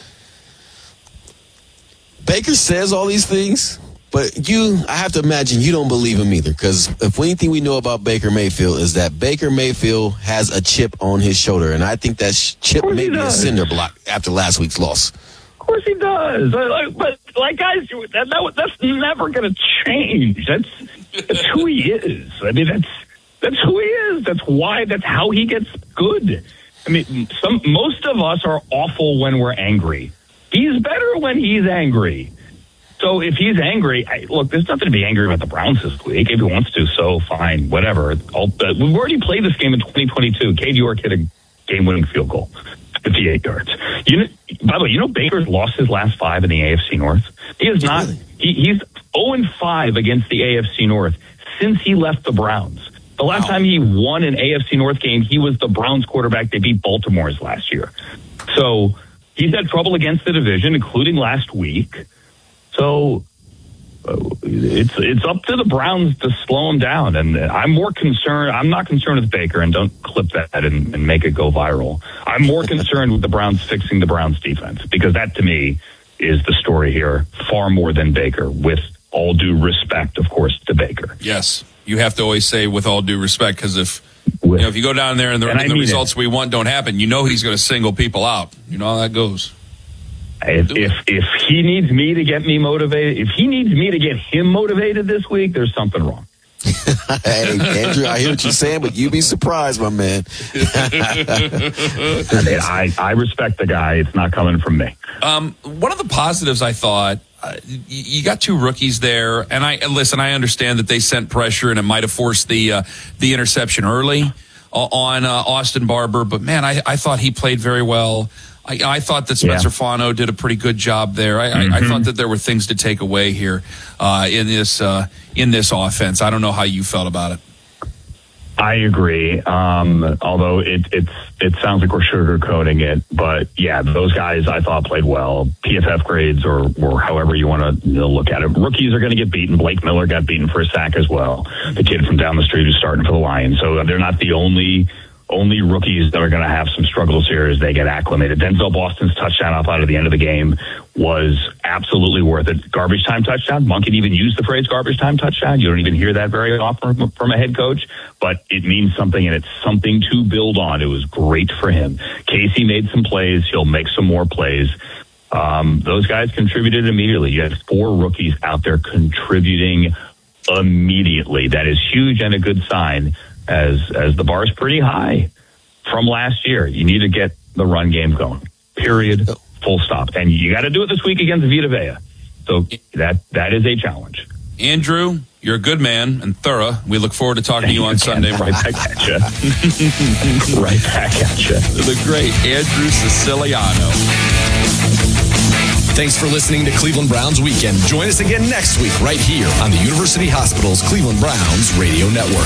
Speaker 5: Baker says all these things, but you, I have to imagine you don't believe him either. Because if anything we know about Baker Mayfield is that Baker Mayfield has a chip on his shoulder. And I think that sh- chip may be a cinder block after last week's loss.
Speaker 24: Of course he does. Uh, But, like, guys, that, that, that's never going to change. That's, that's who he is. I mean, that's that's who he is. That's why, that's how he gets good. I mean, some most of us are awful when we're angry. He's better when he's angry. So if he's angry, I, look, there's nothing to be angry about the Browns this week. If he wants to, so fine, whatever. I'll, uh, we've already played this game in twenty twenty-two. Cade York hit a game-winning field goal, fifty-eight yards. You know, by the way, you know Baker's lost his last five in the A F C North. He is not. He, he's zero and five against the A F C North since he left the Browns. The last wow. time he won an A F C North game, he was the Browns quarterback. They beat Baltimore's last year. So he's had trouble against the division, including last week. So uh, it's it's up to the Browns to slow him down. And I'm more concerned. I'm not concerned with Baker, and don't clip that and, and make it go viral. I'm more concerned with the Browns fixing the Browns defense, because that to me is the story here far more than Baker, with all due respect, of course, to Baker.
Speaker 22: Yes. You have to always say with all due respect, because if you know, if you go down there and the,
Speaker 24: and
Speaker 22: and the results
Speaker 24: it.
Speaker 22: we want don't happen, you know he's going to single people out. You know how that goes.
Speaker 24: If, if if he needs me to get me motivated, if he needs me to get him motivated this week, there's something wrong.
Speaker 5: Hey, Andrew, I hear what you're saying, but you be surprised, my man.
Speaker 24: I, I respect the guy. It's not coming from me.
Speaker 22: Um, one of the positives I thought, uh, you got two rookies there, and I listen. I understand that they sent pressure, and it might have forced the uh, the interception early on uh, Austin Barber. But man, I, I thought he played very well. I, I thought that Spencer yeah. Fano did a pretty good job there. I, mm-hmm. I, I thought that there were things to take away here uh, in this uh, in this offense. I don't know how you felt about it.
Speaker 24: I agree. Um, although it it's it sounds like we're sugarcoating it, but yeah, those guys I thought played well. P F F grades or or however you want to you know, look at it. Rookies are going to get beaten. Blake Miller got beaten for a sack as well. The kid from down the street who's starting for the Lions. So they're not the only. Only rookies that are going to have some struggles here as they get acclimated. Denzel Boston's touchdown off out of the end of the game was absolutely worth it. Garbage time touchdown. Monk can even use the phrase garbage time touchdown. You don't even hear that very often from a head coach, but it means something, and it's something to build on. It was great for him. Casey made some plays. He'll make some more plays. Um, those guys contributed immediately. You had four rookies out there contributing immediately. That is huge and a good sign, as as the bar is pretty high from last year. You need to get the run game going. Period. Full stop. And you got to do it this week against Vita Vea. So that that is a challenge.
Speaker 22: Andrew, you're a good man and thorough. We look forward to talking to you on Sunday.
Speaker 24: Right back at you. Right back at you.
Speaker 22: The great Andrew Siciliano.
Speaker 6: Thanks for listening to Cleveland Browns Weekend. Join us again next week right here on the University Hospital's Cleveland Browns Radio Network.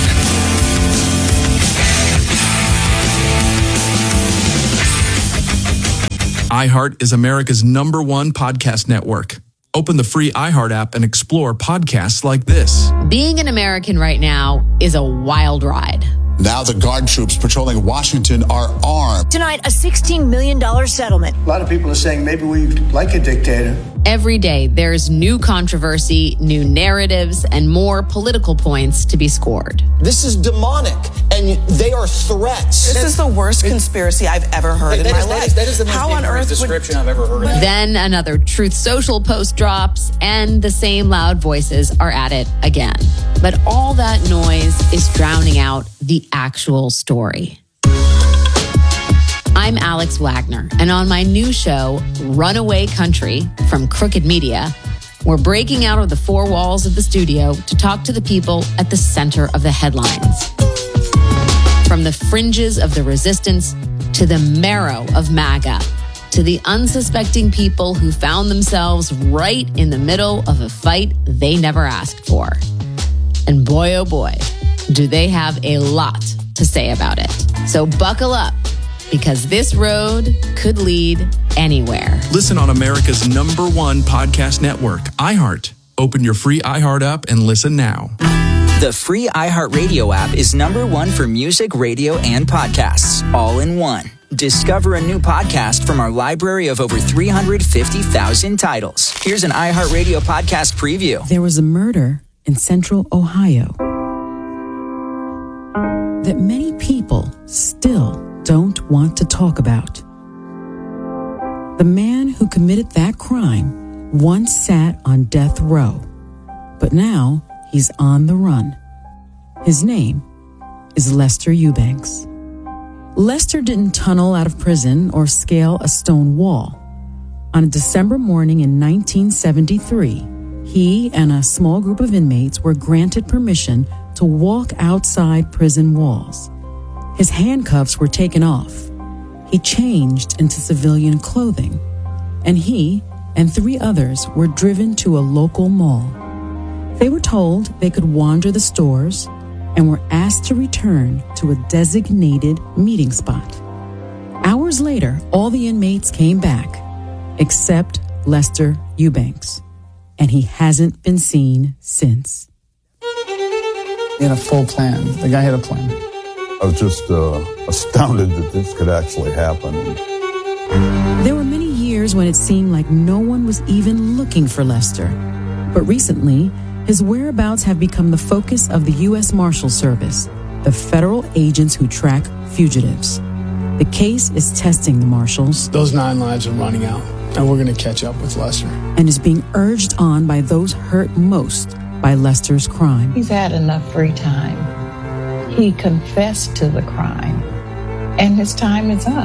Speaker 7: iHeart is America's number one podcast network. Open the free iHeart app and explore podcasts like this.
Speaker 8: Being an American right now is a wild ride.
Speaker 23: Now the Guard troops patrolling Washington are armed.
Speaker 25: Tonight, a sixteen million dollars settlement.
Speaker 26: A lot of people are saying maybe we like a dictator.
Speaker 8: Every day, there's new controversy, new narratives, and more political points to be scored.
Speaker 27: This is demonic, and they are threats.
Speaker 28: This is the worst conspiracy I've ever heard in
Speaker 27: that
Speaker 28: my
Speaker 27: is,
Speaker 28: life.
Speaker 27: That is, that is the most
Speaker 28: How on earth
Speaker 27: description
Speaker 28: would...
Speaker 27: I've ever heard.
Speaker 8: Then another Truth Social post drops, and the same loud voices are at it again. But all that noise is drowning out the actual story. I'm Alex Wagner, and on my new show, Runaway Country from Crooked Media, we're breaking out of the four walls of the studio to talk to the people at the center of the headlines. From the fringes of the resistance to the marrow of MAGA, to the unsuspecting people who found themselves right in the middle of a fight they never asked for. And boy, oh boy, do they have a lot to say about it. So buckle up, because this road could lead anywhere.
Speaker 7: Listen on America's number one podcast network, iHeart. Open your free iHeart app and listen now.
Speaker 9: The free iHeartRadio app is number one for music, radio, and podcasts, all in one. Discover a new podcast from our library of over three hundred fifty thousand titles. Here's an iHeartRadio podcast preview.
Speaker 29: There was a murder in central Ohio that many people still don't want to talk about. The man who committed that crime once sat on death row, but now he's on the run. His name is Lester Eubanks. Lester didn't tunnel out of prison or scale a stone wall. On a December morning in nineteen seventy-three, he and a small group of inmates were granted permission to walk outside prison walls. His handcuffs were taken off. He changed into civilian clothing, and he and three others were driven to a local mall. They were told they could wander the stores and were asked to return to a designated meeting spot. Hours later, all the inmates came back, except Lester Eubanks, and he hasn't been seen since.
Speaker 21: He had a full plan. The guy had a plan.
Speaker 30: I was just uh, astounded that this could actually happen.
Speaker 29: There were many years when it seemed like no one was even looking for Lester. But recently, his whereabouts have become the focus of the U S Marshal Service, the federal agents who track fugitives. The case is testing the marshals.
Speaker 14: Those nine lives are running out, and we're going to catch up with Lester.
Speaker 29: And is being urged on by those hurt most by Lester's crime.
Speaker 31: He's had enough free time. He confessed to the crime, and his time is up.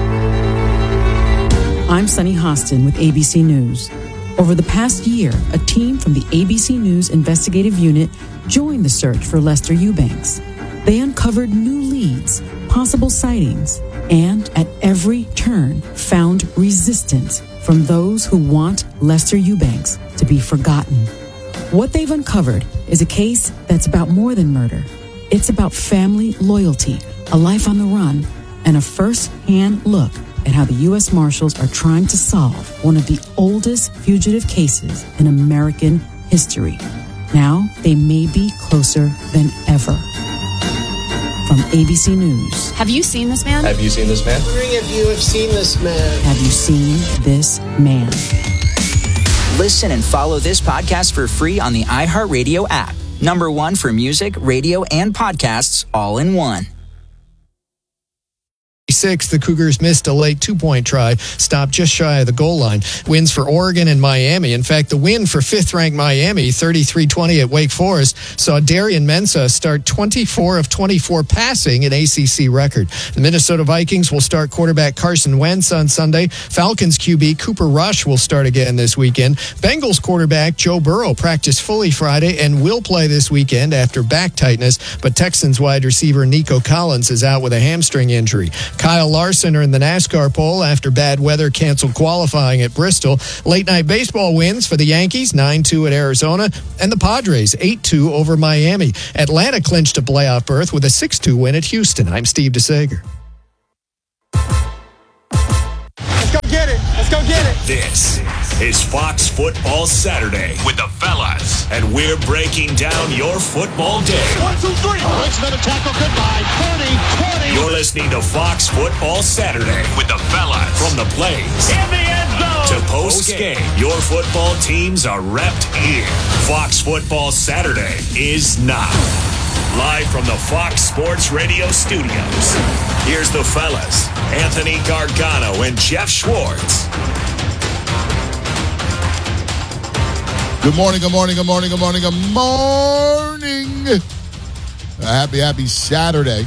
Speaker 29: I'm Sunny Hostin with A B C News. Over the past year, a team from the A B C News investigative unit joined the search for Lester Eubanks. They uncovered new leads, possible sightings, and at every turn found resistance from those who want Lester Eubanks to be forgotten. What they've uncovered is a case that's about more than murder. It's about family loyalty, a life on the run, and a first-hand look at how the U S Marshals are trying to solve one of the oldest fugitive cases in American history. Now, they may be closer than ever. From A B C News.
Speaker 8: Have you seen this man?
Speaker 27: Have you seen this man?
Speaker 28: I'm wondering if you have seen this man.
Speaker 29: Have you seen this man?
Speaker 9: Listen and follow this podcast for free on the iHeartRadio app. Number one for music, radio, and podcasts, all in one.
Speaker 1: twenty-six, the Cougars missed a late two-point try, stopped just shy of the goal line. Wins for Oregon and Miami. In fact, the win for fifth-ranked Miami, thirty-three twenty at Wake Forest, saw Darian Mensah start twenty-four of twenty-four passing, an A C C record. The Minnesota Vikings will start quarterback Carson Wentz on Sunday. Falcons Q B Cooper Rush will start again this weekend. Bengals quarterback Joe Burrow practiced fully Friday and will play this weekend after back tightness, but Texans wide receiver Nico Collins is out with a hamstring injury. Kyle Larson earned the NASCAR pole after bad weather canceled qualifying at Bristol. Late night baseball wins for the Yankees, nine two at Arizona, and the Padres, eight two over Miami. Atlanta clinched a playoff berth with a six two win at Houston. I'm Steve DeSager.
Speaker 2: Let's go get it. Let's go get it.
Speaker 4: This is Fox Football Saturday with the fellas, and we're breaking down your football day.
Speaker 2: One, two, three. It's another tackle. Goodbye. thirty, twenty.
Speaker 4: You're listening to Fox Football Saturday with the fellas. From the plays
Speaker 2: In the end zone.
Speaker 4: to post game, your football teams are repped here. Fox Football Saturday is now. Live from the Fox Sports Radio studios, here's the fellas, Anthony Gargano and Jeff Schwartz.
Speaker 10: Good morning, good morning, good morning, good morning, good morning. A happy, happy Saturday.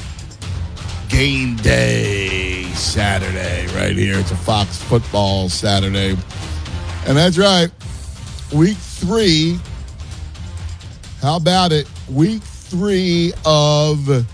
Speaker 10: Game day Saturday right here. It's a Fox Football Saturday. And that's right. Week three. How about it? Week three of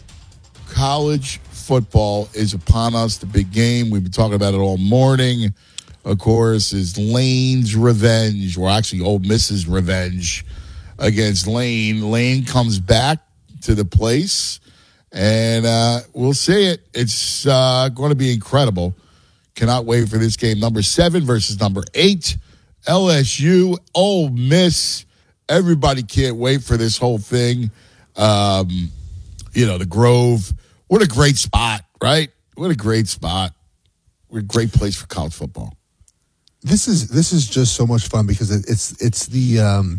Speaker 10: college football is upon us. The big game. We've been talking about it all morning. Of course, is Lane's revenge, or actually Ole Miss's revenge against Lane. Lane comes back to the place, and uh, we'll see it. It's uh, going to be incredible. Cannot wait for this game. Number seven versus number eight, L S U, Ole Miss. Everybody can't wait for this whole thing. Um, you know, the Grove. What a great spot, right? What a great spot. What a great place for college football.
Speaker 11: This is this is just so much fun because it, it's it's the um,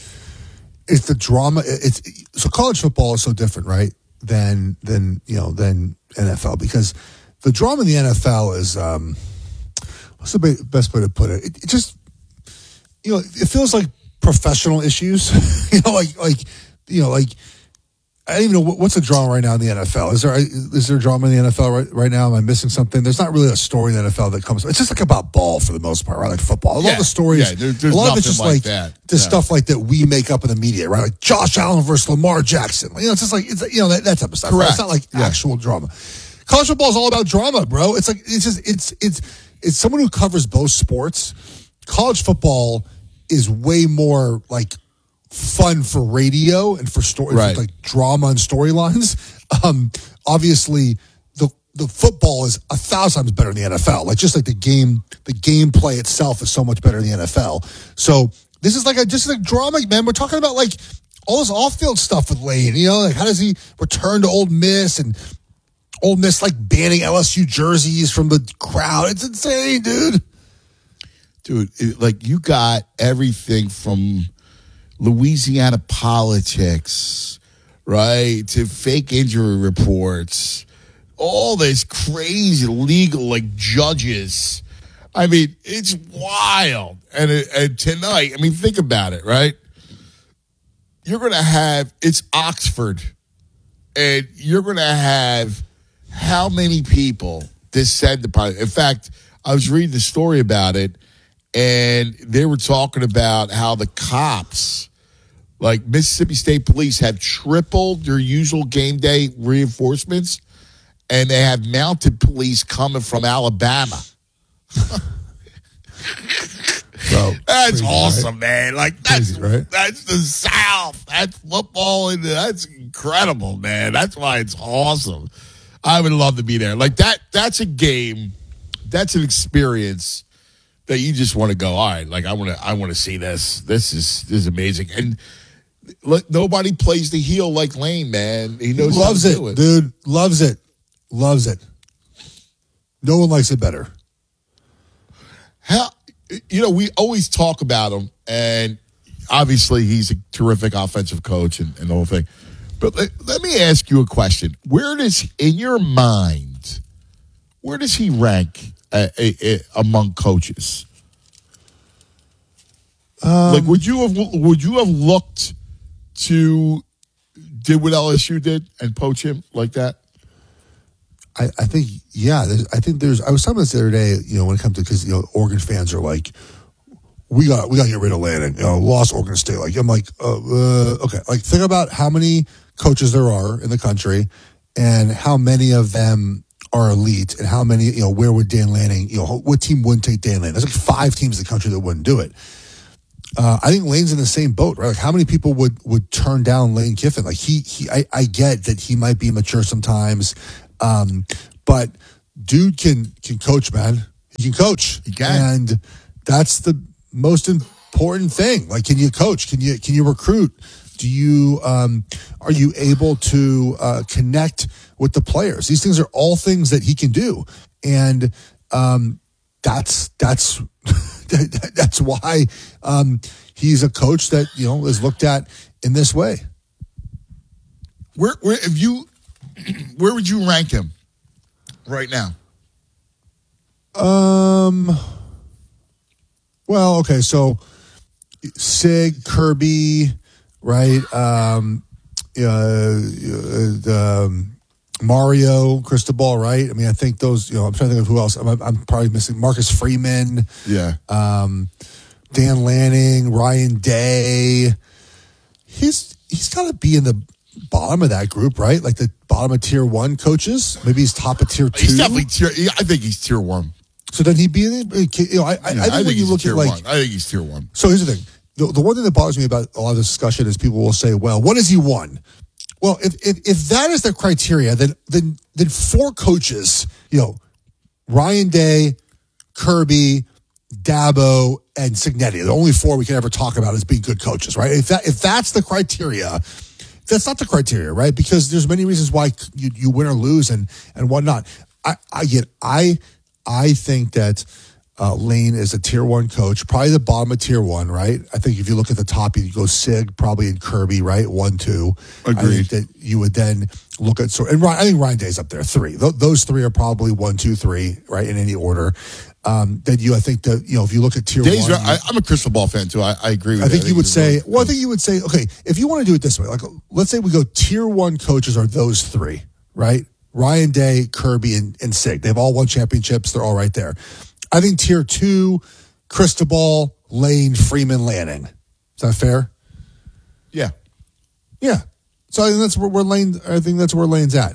Speaker 11: it's the drama. It's so college football is so different, right? Than than you know than N F L, because the drama in the N F L is um, what's the best way to put it? It, it just you know it feels like professional issues. you know, like like you know like. I don't even know what's the drama right now in the N F L. Is there is there drama in the N F L right, right now? Am I missing something? There's not really a story in the N F L that comes. It's just like about ball for the most part, right? Like football. A lot
Speaker 10: yeah,
Speaker 11: of the stories,
Speaker 10: yeah, there, there's
Speaker 11: a lot of it's just
Speaker 10: like,
Speaker 11: like
Speaker 10: that.
Speaker 11: the
Speaker 10: yeah.
Speaker 11: stuff like that we make up in the media, right? Like Josh Allen versus Lamar Jackson. You know, it's just like it's you know that, that type of stuff. Right? It's not like yeah. actual drama. College football is all about drama, bro. It's like it's just it's it's it's someone who covers both sports. College football is way more like fun for radio and for stories,
Speaker 10: right.
Speaker 11: like drama and storylines. Um, obviously, the the football is a thousand times better than the N F L. Like just like the game, the gameplay itself is so much better than the N F L. So this is like a just like drama, man. We're talking about like all this off field stuff with Lane. You know, like how does he return to Ole Miss and Ole Miss like banning L S U jerseys from the crowd? It's insane, dude.
Speaker 10: Dude, it, like you got everything from Louisiana politics, right, to fake injury reports, all this crazy legal, like, judges. I mean, it's wild. And, it, and tonight, I mean, think about it, right? You're going to have, it's Oxford, and you're going to have how many people descend upon it. In fact, I was reading the story about it, and they were talking about how the cops, like Mississippi State Police, have tripled their usual game day reinforcements, and they have mounted police coming from Alabama.
Speaker 11: Bro,
Speaker 10: that's
Speaker 11: crazy,
Speaker 10: awesome,
Speaker 11: right?
Speaker 10: man. Like that's
Speaker 11: Crazy, right?
Speaker 10: that's the South. That's football, and that's incredible, man. That's why it's awesome. I would love to be there. Like that. That's a game. That's an experience that you just want to go, all right, like I want to I want to see this. This is this is amazing. And look, nobody plays the heel like Lane, man. He knows
Speaker 11: Loves
Speaker 10: how to
Speaker 11: it,
Speaker 10: do it.
Speaker 11: dude. Loves it. Loves it. No one likes it better.
Speaker 10: How you know, we always talk about him, and obviously he's a terrific offensive coach and, and the whole thing. But let, let me ask you a question. Where does, in your mind, where does he rank uh, uh, uh, among coaches?
Speaker 11: Um,
Speaker 10: like, would you have would you have looked to did what L S U did and poach him like that?
Speaker 11: I, I think, yeah. I think there's. I was talking about this the other day. You know, when it comes to because you know, Oregon fans are like, we got we got to get rid of Lanning. You know, lost Oregon State. Like, I'm like, uh, uh, okay. Like, think about how many coaches there are in the country, and how many of them are elite, and how many. You know, where would Dan Lanning? You know, what team wouldn't take Dan Lanning? There's like five teams in the country that wouldn't do it. Uh, I think Lane's in the same boat, right? Like, how many people would would turn down Lane Kiffin? Like, he he. I, I get that he might be immature sometimes. Um, but dude can, can coach, man. He can coach.
Speaker 10: He can.
Speaker 11: And that's the most important thing. Like, can you coach? Can you, can you recruit? Do you, um, are you able to, uh, connect with the players? These things are all things that he can do. And, um, that's, that's, that's why, um, he's a coach that, you know, is looked at in this way.
Speaker 10: Where, where, if you, where would you rank him right now?
Speaker 11: Um. Well, okay, so Sig, Kirby, right? Um, uh, uh, um, Mario, Cristobal, right? I mean, I think those. You know, I'm trying to think of who else. I'm, I'm probably missing Marcus Freeman.
Speaker 10: Yeah.
Speaker 11: Um, Dan Lanning, Ryan Day. He's he's got to be in the bottom of that group, right? Like the bottom of tier one coaches. Maybe he's top of tier two.
Speaker 10: He's definitely tier. I think he's tier one.
Speaker 11: So then he'd be. You know, I, I,
Speaker 10: yeah,
Speaker 11: I think
Speaker 10: I
Speaker 11: when
Speaker 10: think
Speaker 11: you look
Speaker 10: tier
Speaker 11: at like,
Speaker 10: one. I think he's tier one.
Speaker 11: So here's the thing: the, the one thing that bothers me about a lot of this discussion is people will say, "Well, what has he won?" Well, if if, if that is the criteria, then then then four coaches, you know, Ryan Day, Kirby, Dabo, and Cignetti, the only four we can ever talk about as being good coaches, right? If that if that's the criteria. That's not the criteria, right? Because there's many reasons why you, you win or lose and, and whatnot. I, I get, I, I think that uh, Lane is a tier one coach, probably the bottom of tier one, right? I think if you look at the top, you go Sig, probably in Kirby, right? One, two.
Speaker 10: Agreed.
Speaker 11: I think that you would then look at, so, and Ryan, I think Ryan Day's up there, three. Th- those three are probably one, two, three, right? In any order. Um, then you, I think that, you know, if you look at tier
Speaker 10: Days
Speaker 11: one.
Speaker 10: Are, I, I'm a crystal ball fan too. I, I agree with
Speaker 11: I think
Speaker 10: that.
Speaker 11: you
Speaker 10: I
Speaker 11: would say,
Speaker 10: really,
Speaker 11: well, I think you would say, okay, if you want to do it this way, like, let's say we go tier one coaches are those three, right? Ryan Day, Kirby, and, and Sig. They've all won championships. They're all right there. I think tier two, Cristobal, Lane, Freeman, Lanning. Is that fair?
Speaker 10: Yeah.
Speaker 11: Yeah. So I think that's where, where Lane, I think that's where Lane's at.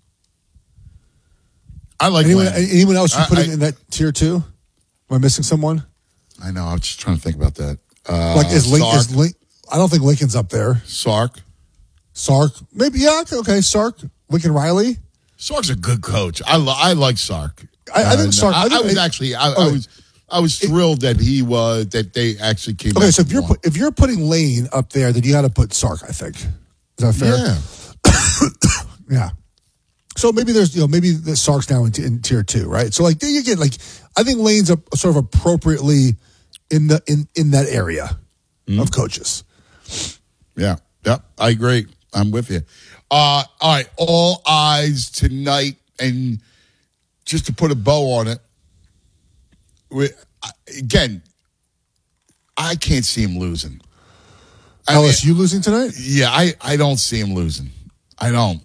Speaker 10: I like
Speaker 11: anyone,
Speaker 10: Lane.
Speaker 11: anyone else you
Speaker 10: I,
Speaker 11: put
Speaker 10: I,
Speaker 11: in that tier two? Am I missing someone?
Speaker 10: I know. I was just trying to think about that. Uh,
Speaker 11: like, is Link,
Speaker 10: Sark.
Speaker 11: is Link, I don't think Lincoln's up there.
Speaker 10: Sark.
Speaker 11: Sark. Maybe, yeah, okay. Sark. Lincoln Riley.
Speaker 10: Sark's a good coach. I, lo- I like Sark.
Speaker 11: I, I think Sark.
Speaker 10: I,
Speaker 11: I, think,
Speaker 10: I was actually, I,
Speaker 11: okay.
Speaker 10: I was, I was thrilled that he was, that they actually came.
Speaker 11: Okay,
Speaker 10: back
Speaker 11: so if you're
Speaker 10: one.
Speaker 11: put, if you're putting Lane up there, then you got to put Sark. I think. Is that fair?
Speaker 10: Yeah.
Speaker 11: Yeah. So maybe there's, you know, maybe the Sark's now in, t- in tier two, right? So like, you get like, I think Lane's a, sort of appropriately in the in in that area mm. of coaches.
Speaker 10: Yeah. Yep. I agree. I'm with you. Uh, all right. All eyes tonight, and just to put a bow on it, we, again, I can't see him losing. I
Speaker 11: L S U mean, losing tonight?
Speaker 10: Yeah, I, I don't see him losing. I don't.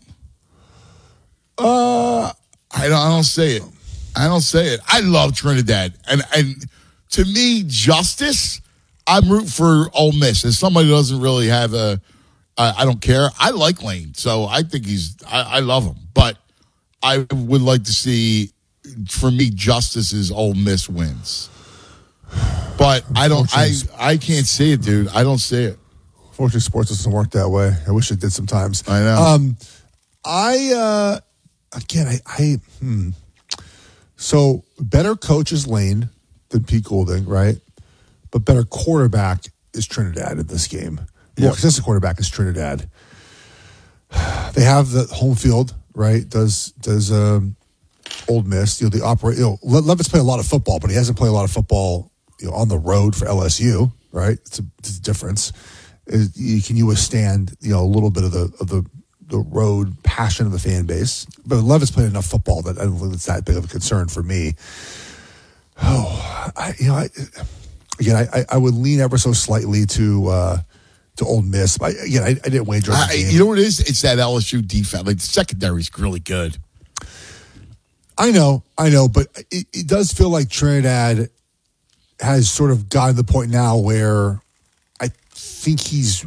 Speaker 11: Uh,
Speaker 10: I don't. I don't say it. I don't say it. I love Trinidad, and and to me, justice. I'm rooting for Ole Miss. As somebody who doesn't really have a, I, I don't care. I like Lane, so I think he's. I, I love him, but I would like to see, for me, justice is Ole Miss wins. But I don't. I I can't see it, dude. I don't see it.
Speaker 11: Fortunately, sports doesn't work that way. I wish it did sometimes.
Speaker 10: I know.
Speaker 11: Um, I uh, again, I, I hmm. So better coach is Lane than Pete Golding, right? But better quarterback is Trinidad in this game. More
Speaker 10: Yeah.
Speaker 11: consistent quarterback is Trinidad. They have the home field, right? Does does um, Ole Miss? You know, the operate. You know, Le- Levis play a lot of football, but he hasn't played a lot of football, you know, on the road for L S U, right? It's a, it's a difference. Is, you, can you withstand, you know, a little bit of the of the the road passion of the fan base. But Levis played enough football that I don't think it's that big of a concern for me. Oh, I, you know, I, again, I, I would lean ever so slightly to uh, to Ole Miss. I, again, I, I didn't wager on the
Speaker 10: I,
Speaker 11: game.
Speaker 10: You know what it is? It's that L S U defense. Like the secondary's really good.
Speaker 11: I know, I know, but it, it does feel like Trinidad has sort of gotten to the point now where I think he's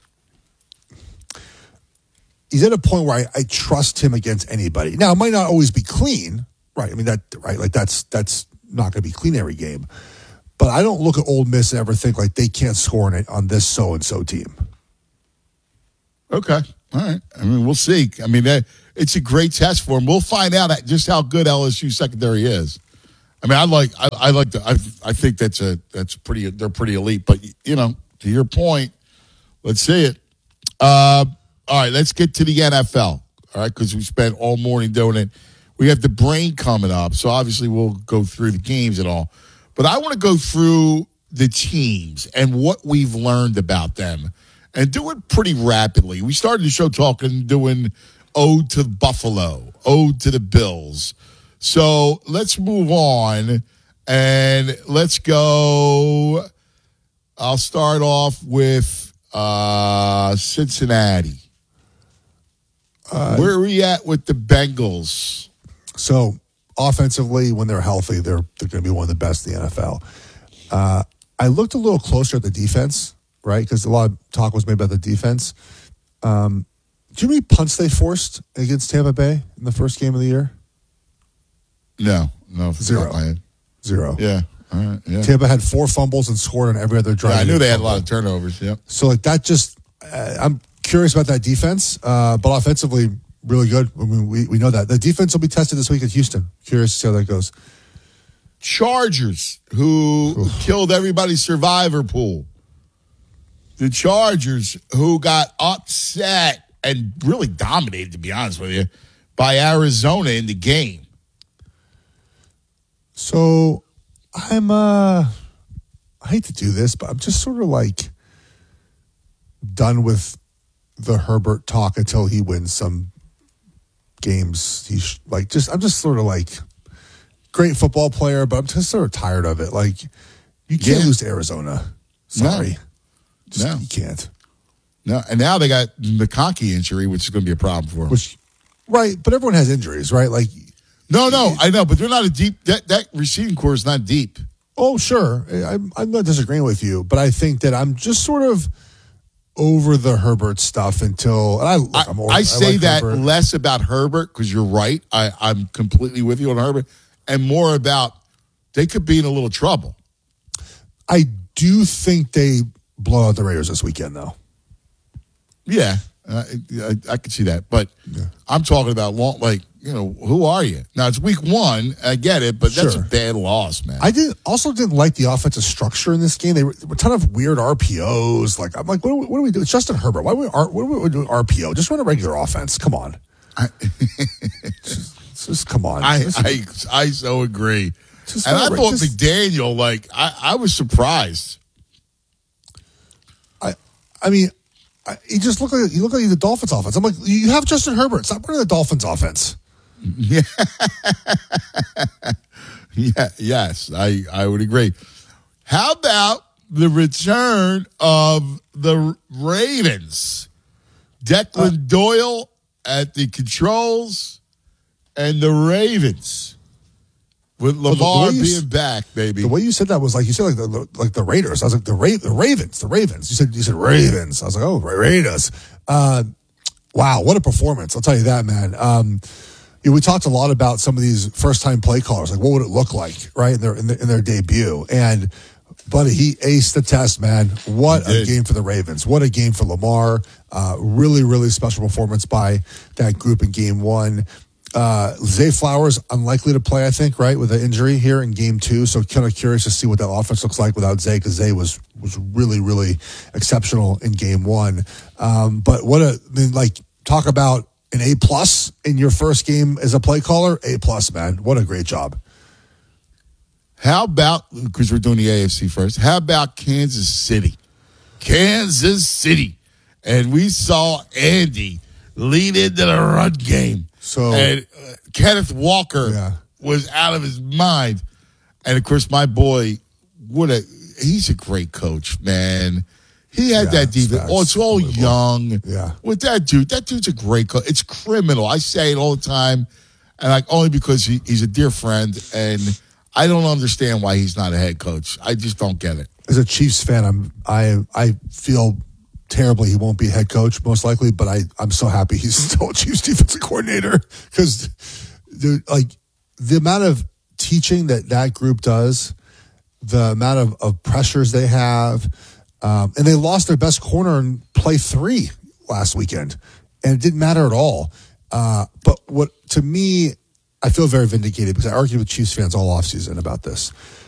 Speaker 11: he's at a point where I, I trust him against anybody. Now, it might not always be clean, right? I mean, that right, like that's that's not going to be clean every game. But I don't look at Ole Miss and ever think like they can't score on, it, on this so and so team.
Speaker 10: Okay, all right. I mean, we'll see. I mean, that, it's a great test for him. We'll find out just how good L S U secondary is. I mean, I like, I, I like the, I, I think that's a, that's pretty, they're pretty elite. But you know, to your point, let's see it. Uh, all right, let's get to the N F L. All right, because we spent all morning doing it. We have the brain coming up, so obviously we'll go through the games and all. But I want to go through the teams and what we've learned about them, and do it pretty rapidly. We started the show talking, doing Ode to Buffalo, Ode to the Bills. So let's move on, and let's go. I'll start off with uh, Cincinnati. Uh, Where are we at with the Bengals?
Speaker 11: So offensively, when they're healthy, they're they're going to be one of the best in the N F L. Uh, I looked a little closer at the defense, right? Because a lot of talk was made about the defense. Um, do you know how many punts they forced against Tampa Bay in the first game of the year?
Speaker 10: No, no,
Speaker 11: zero, zero.
Speaker 10: Yeah, all right. Yeah.
Speaker 11: Tampa had four fumbles and scored on every other drive.
Speaker 10: Yeah, I knew they had a lot of turnovers. Yep.
Speaker 11: So like that, just uh, I'm curious about that defense, uh, but offensively, really good. I mean, we we know that the defense will be tested this week at Houston. Curious to see how that goes.
Speaker 10: Chargers, who Oof. killed everybody's survivor pool. The Chargers, who got upset and really dominated, to be honest with you, by Arizona in the game.
Speaker 11: So I'm, uh, I hate to do this, but I'm just sort of like done with the Herbert talk until he wins some games. He's like, just, I'm just sort of like, great football player, but I'm just sort of tired of it. Like, you can't yeah. lose to Arizona. Sorry.
Speaker 10: No.
Speaker 11: Just,
Speaker 10: no.
Speaker 11: You can't.
Speaker 10: No, and now they got the Conky injury, which is going to be a problem for them.
Speaker 11: Which, right, but everyone has injuries, right? Like,
Speaker 10: no, no, I know, but they're not a deep. That that receiving core is not deep.
Speaker 11: Oh, sure, I'm, I'm not disagreeing with you, but I think that I'm just sort of over the Herbert stuff until. And I, look,
Speaker 10: I,
Speaker 11: I'm over,
Speaker 10: I say
Speaker 11: I like
Speaker 10: that
Speaker 11: Herbert.
Speaker 10: less about Herbert because you're right. I, I'm completely with you on Herbert, and more about they could be in a little trouble.
Speaker 11: I do think they blow out the Raiders this weekend, though.
Speaker 10: Yeah, uh, I, I could see that, but yeah. I'm talking about long, like you know, who are you? Now it's week one, I get it, but that's sure. a bad loss, man.
Speaker 11: I did also didn't like the offensive structure in this game. They were, there were a ton of weird R P Os. Like I'm like, what do we, what do we do? It's Justin Herbert. Why do we what do we do R P O? Just run a regular offense. Come on, I, just, just come on.
Speaker 10: I I, I so agree. Just and I right, thought just, McDaniel, like I, I was surprised.
Speaker 11: I I mean. I, he just looked like you look like the Dolphins offense. I'm like, you have Justin Herbert. Stop running the Dolphins offense.
Speaker 10: Yeah. yeah. Yes, I, I would agree. How about the return of the Ravens? Declan uh, Doyle at the controls and the Ravens. With Lamar well, being back, baby.
Speaker 11: The way you said that was like you said, like the like the Raiders. I was like the Ra- the Ravens, the Ravens. You said you said Ravens. I was like, oh, Raiders. Uh, wow, what a performance! I'll tell you that, man. Um, you know, we talked a lot about some of these first time play callers. Like, what would it look like, right, in their in their, in their debut? And buddy, he aced the test, man. What a game for the Ravens! What a game for Lamar! Uh, really, really special performance by that group in game one. Uh, Zay Flowers, unlikely to play, I think, right, with an injury here in game two. So kind of curious to see what that offense looks like without Zay, because Zay was was really, really exceptional in game one. Um, but what a, I mean, like, talk about an A plus in your first game as a play caller. A plus, man. What a great job.
Speaker 10: How about, because we're doing the A F C first, how about Kansas City? Kansas City. And we saw Andy lean into the run game.
Speaker 11: So
Speaker 10: and uh, Kenneth Walker
Speaker 11: yeah.
Speaker 10: was out of his mind. And, of course, my boy, what a he's a great coach, man. He had
Speaker 11: Yeah,
Speaker 10: that defense. Oh, it's all young.
Speaker 11: Yeah.
Speaker 10: With that dude, that dude's a great coach. It's criminal. I say it all the time, and like only because he, he's a dear friend, and I don't understand why he's not a head coach. I just don't get it.
Speaker 11: As a Chiefs fan, I'm I I feel terribly he won't be head coach most likely, but I I'm so happy he's still a Chiefs defensive coordinator because like the amount of teaching that that group does, the amount of, of pressures they have. Um, and they lost their best corner in play three last weekend, and it didn't matter at all. Uh, but what to me, I feel very vindicated because I argued with Chiefs fans all offseason about this.